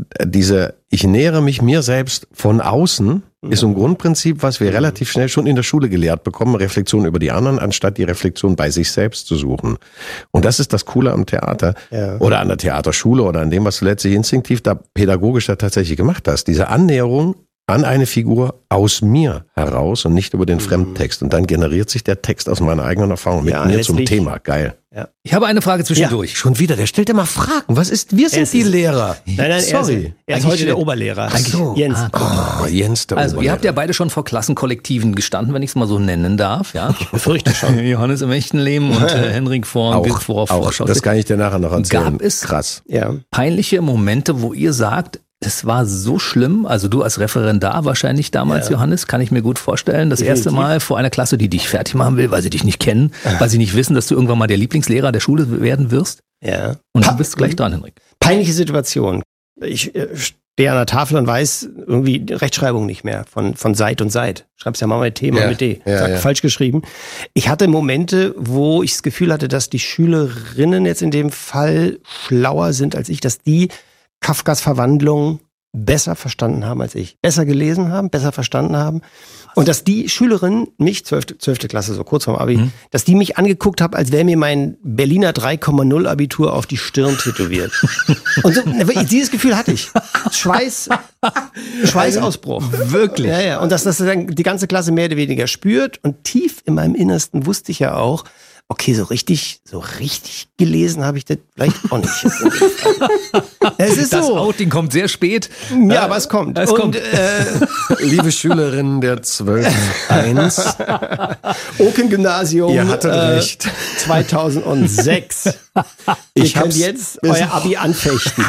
ich nähere mich mir selbst von außen, ist ein Grundprinzip, was wir relativ schnell schon in der Schule gelehrt bekommen, Reflexion über die anderen, anstatt die Reflexion bei sich selbst zu suchen. Und das ist das Coole am Theater oder an der Theaterschule oder an dem, was du letztlich instinktiv pädagogisch tatsächlich gemacht hast. Diese Annäherung an eine Figur aus mir heraus und nicht über den Fremdtext. Und dann generiert sich der Text aus meiner eigenen Erfahrung mit mir zum Thema. Geil. Ja. Ich habe eine Frage zwischendurch. Ja. Schon wieder, der stellt immer Fragen. Wir sind die Lehrer. Nein, sorry. Er ist heute der Oberlehrer. Ach so. Jens. Jens, der Also, Oberlehrer. ihr habt ja beide schon vor Klassenkollektiven gestanden, wenn ich es mal so nennen darf. Ja? Ich befürchte schon. Johannes im echten Leben und Henrik vor Vorschau. Das kann ich dir nachher noch erzählen. Gab es peinliche Momente, wo ihr sagt, es war so schlimm, also du als Referendar wahrscheinlich damals, Johannes, kann ich mir gut vorstellen, das erste Mal vor einer Klasse, die dich fertig machen will, weil sie dich nicht kennen, weil sie nicht wissen, dass du irgendwann mal der Lieblingslehrer der Schule werden wirst. Ja. Und du bist gleich dran, Henrik. Peinliche Situation. Ich stehe an der Tafel und weiß irgendwie Rechtschreibung nicht mehr von Seit und Seit. Schreib's ja mal mit T, mal mit D. Falsch geschrieben. Ich hatte Momente, wo ich das Gefühl hatte, dass die Schülerinnen jetzt in dem Fall schlauer sind als ich, dass die Kafkas Verwandlung besser verstanden haben als ich. Besser gelesen haben, besser verstanden haben. Und dass die Schülerin mich, 12. Klasse, so kurz vorm Abi, dass die mich angeguckt hat, als wäre mir mein Berliner 3,0 Abitur auf die Stirn tätowiert. Und so, dieses Gefühl hatte ich. Schweißausbruch. Wirklich? Ja. Und dass das dann die ganze Klasse mehr oder weniger spürt. Und tief in meinem Innersten wusste ich ja auch, okay, so richtig gelesen habe ich das vielleicht auch nicht. Es ist das so. Outing kommt sehr spät. Ja, aber es kommt. Liebe Schülerinnen der 12.1. Oken-Gymnasium. Ihr hattet recht. 2006. Ihr könnt jetzt euer Abi anfechten.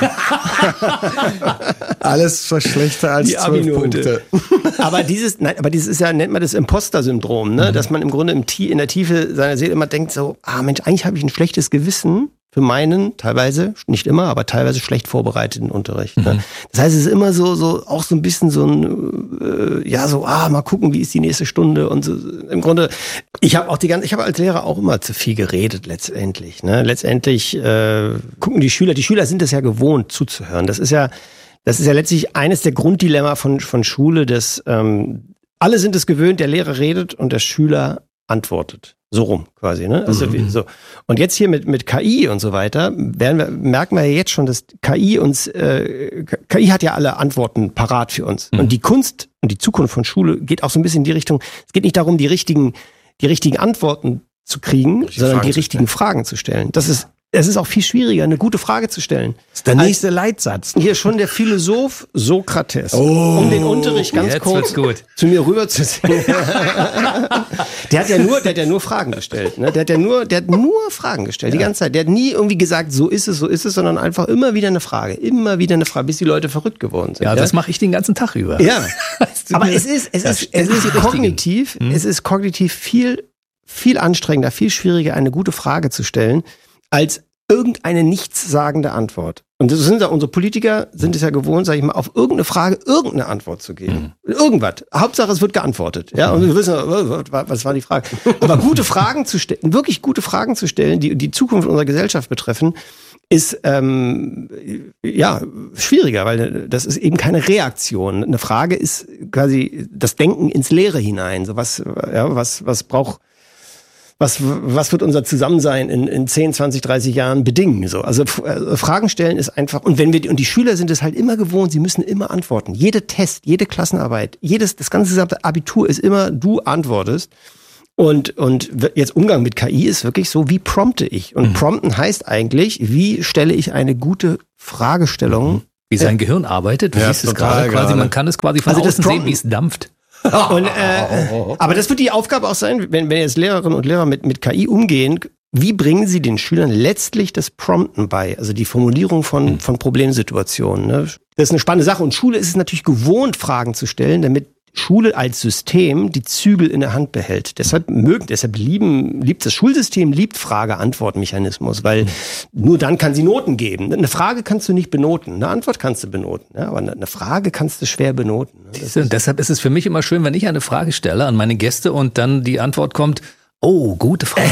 Alles schlechter als die 12 Punkte. Aber dieses ist ja, nennt man das Imposter-Syndrom, ne? Dass man im Grunde in der Tiefe seiner Seele immer denkt so, Mensch, eigentlich habe ich ein schlechtes Gewissen für meinen, teilweise, nicht immer, aber teilweise schlecht vorbereiteten Unterricht. Ne? Das heißt, es ist immer so auch so ein bisschen so ein, mal gucken, wie ist die nächste Stunde und so. Im Grunde, ich habe als Lehrer auch immer zu viel geredet letztendlich. Ne? Letztendlich gucken die Schüler sind es ja gewohnt zuzuhören. Das ist ja letztlich eines der Grunddilemma von Schule, dass alle sind es gewöhnt, der Lehrer redet und der Schüler antwortet. So rum quasi, ne? Also so. Und jetzt hier mit KI und so weiter merken wir ja jetzt schon, dass KI hat ja alle Antworten parat für uns. Und die Kunst und die Zukunft von Schule geht auch so ein bisschen in die Richtung, es geht nicht darum, die richtigen Antworten zu kriegen, sondern die richtigen Fragen zu stellen. Es ist auch viel schwieriger, eine gute Frage zu stellen. Das ist der nächste Leitsatz. Hier schon der Philosoph Sokrates, um den Unterricht ganz kurz zu mir rüberzuziehen. Der hat ja nur Fragen gestellt. Ne? Der hat nur Fragen gestellt, die ganze Zeit. Der hat nie irgendwie gesagt, so ist es, sondern einfach immer wieder eine Frage, bis die Leute verrückt geworden sind. Ja, das mache ich den ganzen Tag über. Ja, aber es ist kognitiv viel anstrengender, viel schwieriger, eine gute Frage zu stellen, als irgendeine nichtssagende Antwort. Und das sind ja unsere Politiker, sind es ja gewohnt, sage ich mal, auf irgendeine Frage irgendeine Antwort zu geben. Irgendwas. Hauptsache, es wird geantwortet. Ja, und wir wissen, was war die Frage? Aber gute Fragen zu stellen, wirklich gute Fragen zu stellen, die die Zukunft unserer Gesellschaft betreffen, ist schwieriger, weil das ist eben keine Reaktion. Eine Frage ist quasi das Denken ins Leere hinein. So was wird unser Zusammensein in 10, 20, 30 Jahren bedingen? So, also Fragen stellen ist einfach, und die Schüler sind es halt immer gewohnt, sie müssen immer antworten. Jede Test, jede Klassenarbeit, das ganze gesamte Abitur ist immer, du antwortest. Und jetzt Umgang mit KI ist wirklich so, wie prompte ich? Und prompten heißt eigentlich, wie stelle ich eine gute Fragestellung? Wie sein Gehirn arbeitet, wie ist es gerade quasi, man kann es quasi von außen sehen, wie es dampft. Und, aber das wird die Aufgabe auch sein, wenn jetzt Lehrerinnen und Lehrer mit KI umgehen, wie bringen sie den Schülern letztlich das Prompten bei, also die Formulierung von Problemsituationen. Ne? Das ist eine spannende Sache und Schule ist es natürlich gewohnt, Fragen zu stellen, damit Schule als System die Zügel in der Hand behält. Deshalb liebt das Schulsystem, Frage-Antwort-Mechanismus, weil nur dann kann sie Noten geben. Eine Frage kannst du nicht benoten, eine Antwort kannst du benoten, ja, aber eine Frage kannst du schwer benoten. Deshalb ist es für mich immer schön, wenn ich eine Frage stelle an meine Gäste und dann die Antwort kommt, oh, gute Frage.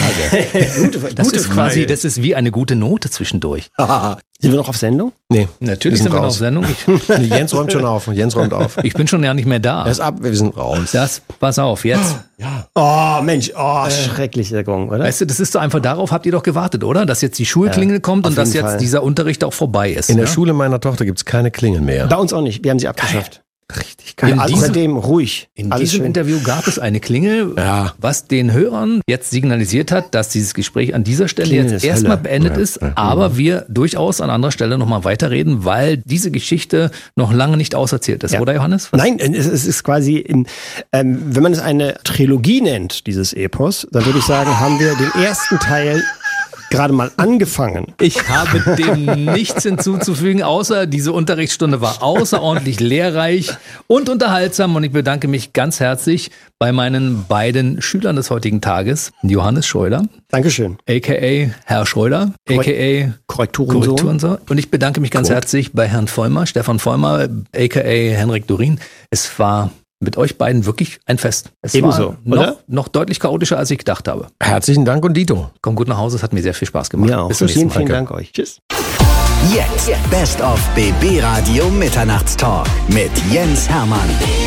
Das ist wie eine gute Note zwischendurch. Sind wir noch auf Sendung? Nee. Natürlich sind wir noch auf Sendung. Jens räumt schon auf. Ich bin schon ja nicht mehr da. Er ist ab, wir sind raus. Pass auf, jetzt. Ja. Oh, Mensch, schrecklicher Gong, oder? Weißt du, das ist so einfach, darauf habt ihr doch gewartet, oder? Dass jetzt die Schulklingel kommt und dass jetzt dieser Unterricht auch vorbei ist. In der Schule meiner Tochter gibt's keine Klingel mehr. Bei uns auch nicht, wir haben sie abgeschafft. Richtig geil. Seitdem ruhig. In diesem Interview gab es eine Klingel, was den Hörern jetzt signalisiert hat, dass dieses Gespräch an dieser Stelle jetzt erstmal beendet ist, aber wir durchaus an anderer Stelle nochmal weiterreden, weil diese Geschichte noch lange nicht auserzählt ist, oder Johannes? Nein, es ist quasi, wenn man es eine Trilogie nennt, dieses Epos, dann würde ich sagen, haben wir den ersten Teil gerade mal angefangen. Ich habe dem nichts hinzuzufügen, außer diese Unterrichtsstunde war außerordentlich lehrreich und unterhaltsam und ich bedanke mich ganz herzlich bei meinen beiden Schülern des heutigen Tages, Johannes Schröder. Dankeschön. A.k.a. Herr Schröder, a.k.a. Korrekturensohn. Und ich bedanke mich ganz herzlich bei Herrn Vollmer, Stefan Vollmer, a.k.a. Henrik Dorin. Es war mit euch beiden wirklich ein Fest. Es Ebenso, war noch deutlich chaotischer, als ich gedacht habe. Herzlichen Dank und Dito. Komm gut nach Hause, es hat mir sehr viel Spaß gemacht. Ja, auch. Bis zum nächsten Mal. Vielen Dank euch. Tschüss. Jetzt Best of BB Radio Mitternachtstalk mit Jens Hermann.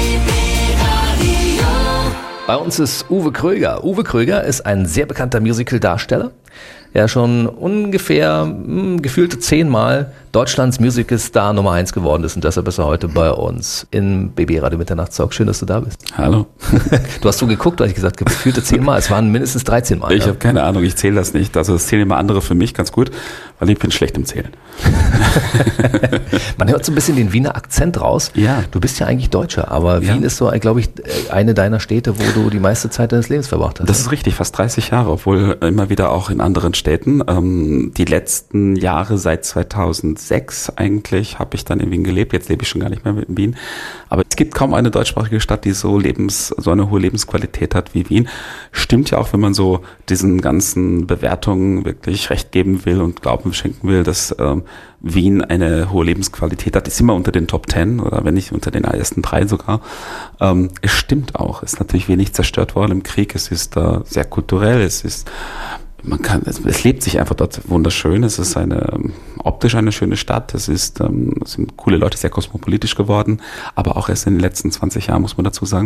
Bei uns ist Uwe Kröger. Uwe Kröger ist ein sehr bekannter Musical-Darsteller, der schon ungefähr gefühlte 10-mal Deutschlands Musical-Star Nummer 1 geworden ist und deshalb ist er heute bei uns im BB Radio Mitternachtstalk. Schön, dass du da bist. Hallo. Du hast so geguckt, weil ich gesagt habe, gefühlte 10 Mal, es waren mindestens 13 Mal. Ich habe keine Ahnung, ich zähle das nicht. Also das zählen immer andere für mich ganz gut, weil ich bin schlecht im Zählen. Man hört so ein bisschen den Wiener Akzent raus. Ja. Du bist ja eigentlich Deutscher, aber Wien ist so, glaube ich, eine deiner Städte, wo du die meiste Zeit deines Lebens verbracht hast. Das ist richtig, fast 30 Jahre, obwohl immer wieder auch in anderen Städten. Die letzten Jahre, seit 2006 eigentlich, habe ich dann in Wien gelebt. Jetzt lebe ich schon gar nicht mehr in Wien. Aber es gibt kaum eine deutschsprachige Stadt, die so eine hohe Lebensqualität hat wie Wien. Stimmt ja auch, wenn man so diesen ganzen Bewertungen wirklich recht geben will und Glauben schenken will, dass Wien eine hohe Lebensqualität hat. Ist immer unter den Top 10 oder wenn nicht unter den ersten 3 sogar. Es stimmt auch. Es ist natürlich wenig zerstört worden im Krieg. Es ist sehr kulturell. Es lebt sich einfach dort wunderschön. Es ist optisch eine schöne Stadt. Es sind coole Leute, sehr kosmopolitisch geworden. Aber auch erst in den letzten 20 Jahren, muss man dazu sagen.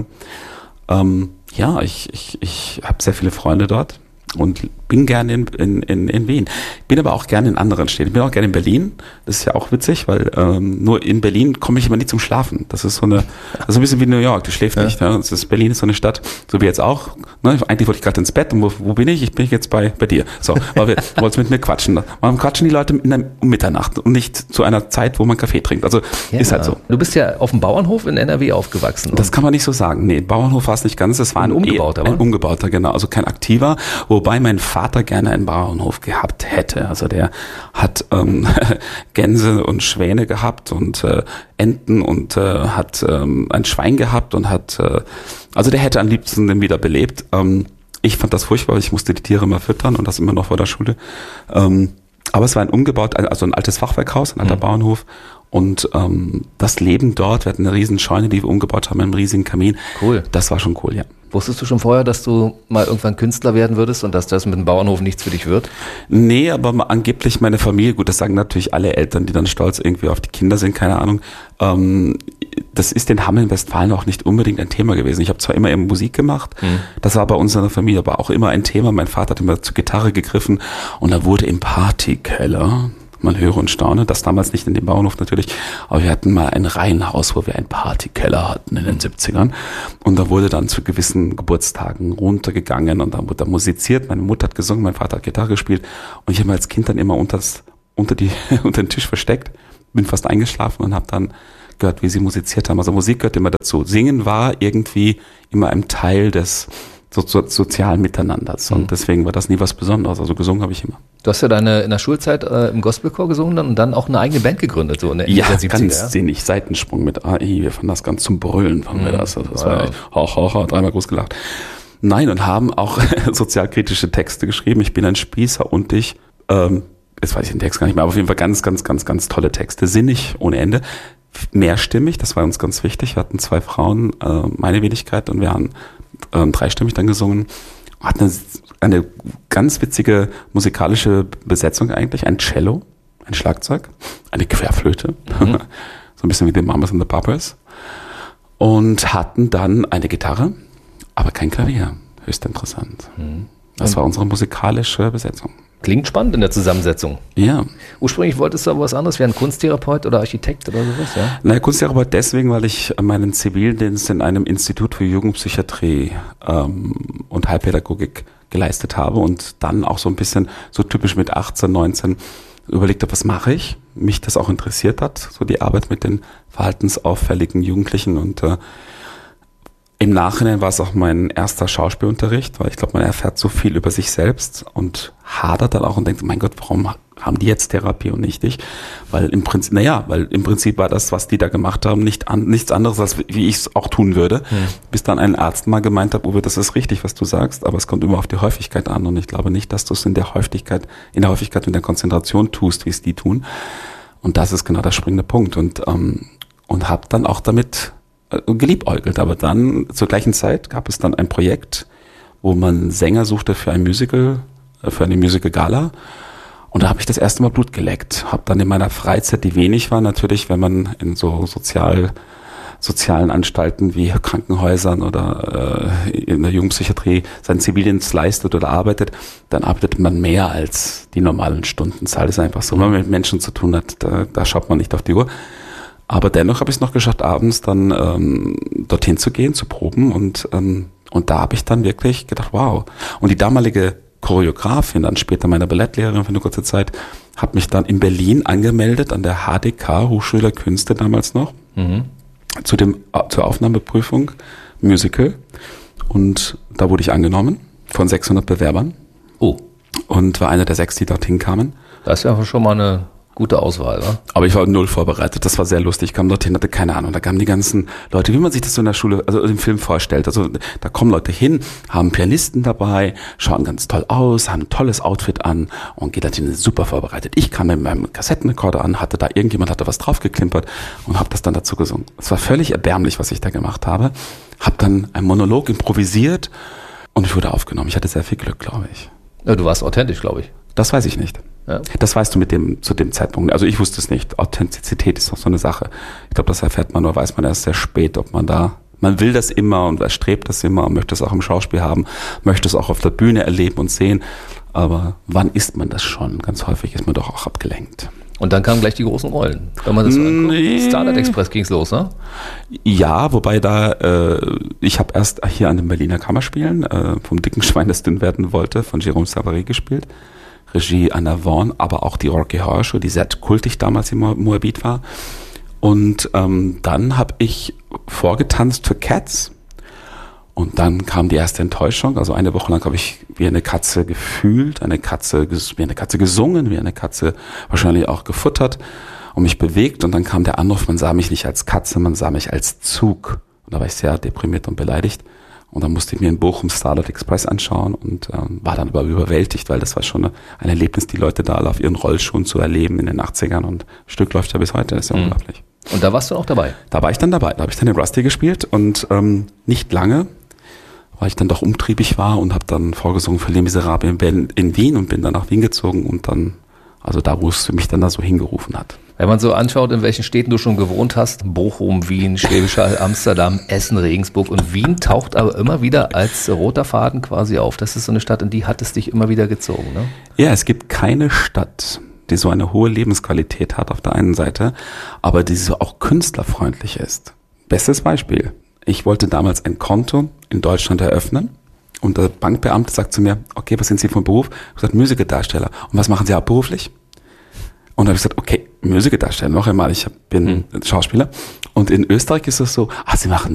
Ich habe sehr viele Freunde dort und bin gerne in Wien. Bin aber auch gerne in anderen Städten. Ich bin auch gerne in Berlin. Das ist ja auch witzig, weil nur in Berlin komme ich immer nie zum Schlafen. Das ist so ein bisschen wie New York. Du schläfst nicht. Ne? Berlin ist so eine Stadt, so wie jetzt auch. Ne? Eigentlich wollte ich gerade ins Bett. Und wo bin ich? Ich bin jetzt bei dir. So, weil du wolltest mit mir quatschen. Warum quatschen die Leute um Mitternacht und nicht zu einer Zeit, wo man Kaffee trinkt? Also ist halt so. Du bist ja auf dem Bauernhof in NRW aufgewachsen. Das kann man nicht so sagen. Nee, Bauernhof war es nicht ganz. Es war ein umgebauter, ein umgebauter, genau. Also kein aktiver. Wobei mein Vater gerne einen Bauernhof gehabt hätte. Also der hat Gänse und Schwäne gehabt und Enten und hat ein Schwein gehabt und also der hätte am liebsten den wieder belebt. Ich fand das furchtbar, ich musste die Tiere immer füttern und das immer noch vor der Schule. Aber es war ein altes Fachwerkhaus, ein alter Bauernhof. Und das Leben dort, wir hatten eine riesen Scheune, die wir umgebaut haben, einen riesigen Kamin. Cool. Das war schon cool, ja. Wusstest du schon vorher, dass du mal irgendwann Künstler werden würdest und dass das mit dem Bauernhof nichts für dich wird? Nee, aber angeblich meine Familie, gut, das sagen natürlich alle Eltern, die dann stolz irgendwie auf die Kinder sind, keine Ahnung. Das ist in Hameln, Westfalen auch nicht unbedingt ein Thema gewesen. Ich habe zwar immer Musik gemacht, das war bei uns in der Familie aber auch immer ein Thema. Mein Vater hat immer zur Gitarre gegriffen und da wurde im Partykeller, man höre und staune, das damals nicht in dem Bauernhof natürlich, aber wir hatten mal ein Reihenhaus, wo wir einen Partykeller hatten in den 70ern und da wurde dann zu gewissen Geburtstagen runtergegangen und dann wurde da musiziert, meine Mutter hat gesungen, mein Vater hat Gitarre gespielt und ich habe mir als Kind dann immer unter den Tisch versteckt, bin fast eingeschlafen und habe dann gehört, wie sie musiziert haben. Also Musik gehört immer dazu. Singen war irgendwie immer ein Teil des sozialen Miteinanders und deswegen war das nie was Besonderes. Also gesungen habe ich immer. Du hast ja in der Schulzeit im Gospelchor gesungen und dann auch eine eigene Band gegründet, so in der 70er. Ganz sinnig, Seitensprung mit AI, wir fanden das ganz zum Brüllen, fanden wir das. Also das war echt, dreimal groß gelacht. Nein, und haben auch sozialkritische Texte geschrieben. Ich bin ein Spießer und jetzt weiß ich den Text gar nicht mehr, aber auf jeden Fall ganz, ganz, ganz, ganz tolle Texte, sinnig ohne Ende. Mehrstimmig, das war uns ganz wichtig. Wir hatten 2 Frauen, meine Wenigkeit, und wir haben dreistimmig dann gesungen. Hatten eine ganz witzige musikalische Besetzung eigentlich. Ein Cello, ein Schlagzeug, eine Querflöte, so ein bisschen wie die Mamas and the Papas. Und hatten dann eine Gitarre, aber kein Klavier. Höchst interessant. Das war unsere musikalische Besetzung. Klingt spannend in der Zusammensetzung. Ja. Ursprünglich wolltest du aber was anderes werden, Kunsttherapeut oder Architekt oder sowas, ja? Naja, Kunsttherapeut deswegen, weil ich meinen Zivildienst in einem Institut für Jugendpsychiatrie und Heilpädagogik geleistet habe und dann auch so ein bisschen so typisch mit 18, 19 überlegt habe, was mache ich? Mich das auch interessiert hat, so die Arbeit mit den verhaltensauffälligen Jugendlichen und im Nachhinein war es auch mein erster Schauspielunterricht, weil ich glaube, man erfährt so viel über sich selbst und hadert dann auch und denkt, mein Gott, warum haben die jetzt Therapie und nicht ich? Weil im Prinzip war das, was die da gemacht haben, nichts anderes, als wie ich es auch tun würde. Bis dann ein Arzt mal gemeint hat, Uwe, das ist richtig, was du sagst, aber es kommt immer auf die Häufigkeit an und ich glaube nicht, dass du es in der Häufigkeit und der Konzentration tust, wie es die tun. Und das ist genau der springende Punkt und habe dann auch damit geliebäugelt, aber dann zur gleichen Zeit gab es dann ein Projekt, wo man Sänger suchte für ein Musical, für eine Musical-Gala und da habe ich das erste Mal Blut geleckt, habe dann in meiner Freizeit, die wenig war natürlich, wenn man in so sozial sozialen Anstalten wie Krankenhäusern oder in der Jugendpsychiatrie seinen Zivildienst leistet oder arbeitet, dann arbeitet man mehr als die normalen Stundenzahl. Das ist einfach so, wenn man mit Menschen zu tun hat, da schaut man nicht auf die Uhr. Aber dennoch habe ich es noch geschafft, abends dann dorthin zu gehen, zu proben und da habe ich dann wirklich gedacht, wow. Und die damalige Choreografin, dann später meine Ballettlehrerin für eine kurze Zeit, hat mich dann in Berlin angemeldet an der HDK, Hochschule der Künste damals noch, zur Aufnahmeprüfung Musical. Und da wurde ich angenommen von 600 Bewerbern. Oh. Und war einer der 6, die dorthin kamen. Das ist ja schon mal eine gute Auswahl, ne? Aber ich war null vorbereitet. Das war sehr lustig. Ich kam dorthin, hatte keine Ahnung. Da kamen die ganzen Leute, wie man sich das so in der Schule, also im Film vorstellt. Also da kommen Leute hin, haben Pianisten dabei, schauen ganz toll aus, haben ein tolles Outfit an und geht dann super vorbereitet. Ich kam mit meinem Kassettenrekorder an, irgendjemand hatte was draufgeklimpert und habe das dann dazu gesungen. Es war völlig erbärmlich, was ich da gemacht habe. Habe dann einen Monolog improvisiert und ich wurde aufgenommen. Ich hatte sehr viel Glück, glaube ich. Ja, du warst authentisch, glaube ich. Das weiß ich nicht. Ja. Das weißt du zu dem Zeitpunkt. Also ich wusste es nicht. Authentizität ist doch so eine Sache. Ich glaube, das erfährt man, nur weiß man erst sehr spät, ob man will das immer und erstrebt das immer und möchte es auch im Schauspiel haben, möchte es auch auf der Bühne erleben und sehen. Aber wann ist man das schon? Ganz häufig ist man doch auch abgelenkt. Und dann kamen gleich die großen Rollen. Wenn man das so anguckt. Starlight Express ging's los, ne? Ja, wobei ich habe erst hier an den Berliner Kammerspielen vom dicken Schwein, das dünn werden wollte, von Jérôme Savary gespielt. Regie Anna Vaughan, aber auch die Rocky Horror Show, die sehr kultig damals in Moabit war. Und dann habe ich vorgetanzt für Cats. Und dann kam die erste Enttäuschung. Also eine Woche lang habe ich wie eine Katze gefühlt, wie eine Katze gesungen, wie eine Katze wahrscheinlich auch gefuttert und mich bewegt. Und dann kam der Anruf, man sah mich nicht als Katze, man sah mich als Zug. Und da war ich sehr deprimiert und beleidigt. Und dann musste ich mir in Bochum Starlight Express anschauen und war dann aber überwältigt, weil das war schon ein Erlebnis, die Leute da alle auf ihren Rollschuhen zu erleben in den 80ern. Und das Stück läuft ja bis heute, das ist ja unglaublich. Und da warst du auch dabei? Da war ich dann dabei. Da habe ich dann den Rusty gespielt und nicht lange, weil ich dann doch umtriebig war und habe dann vorgesungen für Les Miserables in Wien und bin dann nach Wien gezogen und dann, also da, wo es mich dann da so hingerufen hat. Wenn man so anschaut, in welchen Städten du schon gewohnt hast, Bochum, Wien, Schwäbisch Hall, Amsterdam, Essen, Regensburg und Wien taucht aber immer wieder als roter Faden quasi auf. Das ist so eine Stadt, in die hat es dich immer wieder gezogen, ne? Ja, es gibt keine Stadt, die so eine hohe Lebensqualität hat auf der einen Seite, aber die so auch künstlerfreundlich ist. Bestes Beispiel. Ich wollte damals ein Konto in Deutschland eröffnen und der Bankbeamte sagt zu mir, okay, was sind Sie von Beruf? Ich habe gesagt, Musicaldarsteller. Und was machen Sie hauptberuflich? Und da habe ich gesagt, okay, Musicaldarsteller, noch einmal, ich bin Schauspieler. Und in Österreich ist es so, Sie machen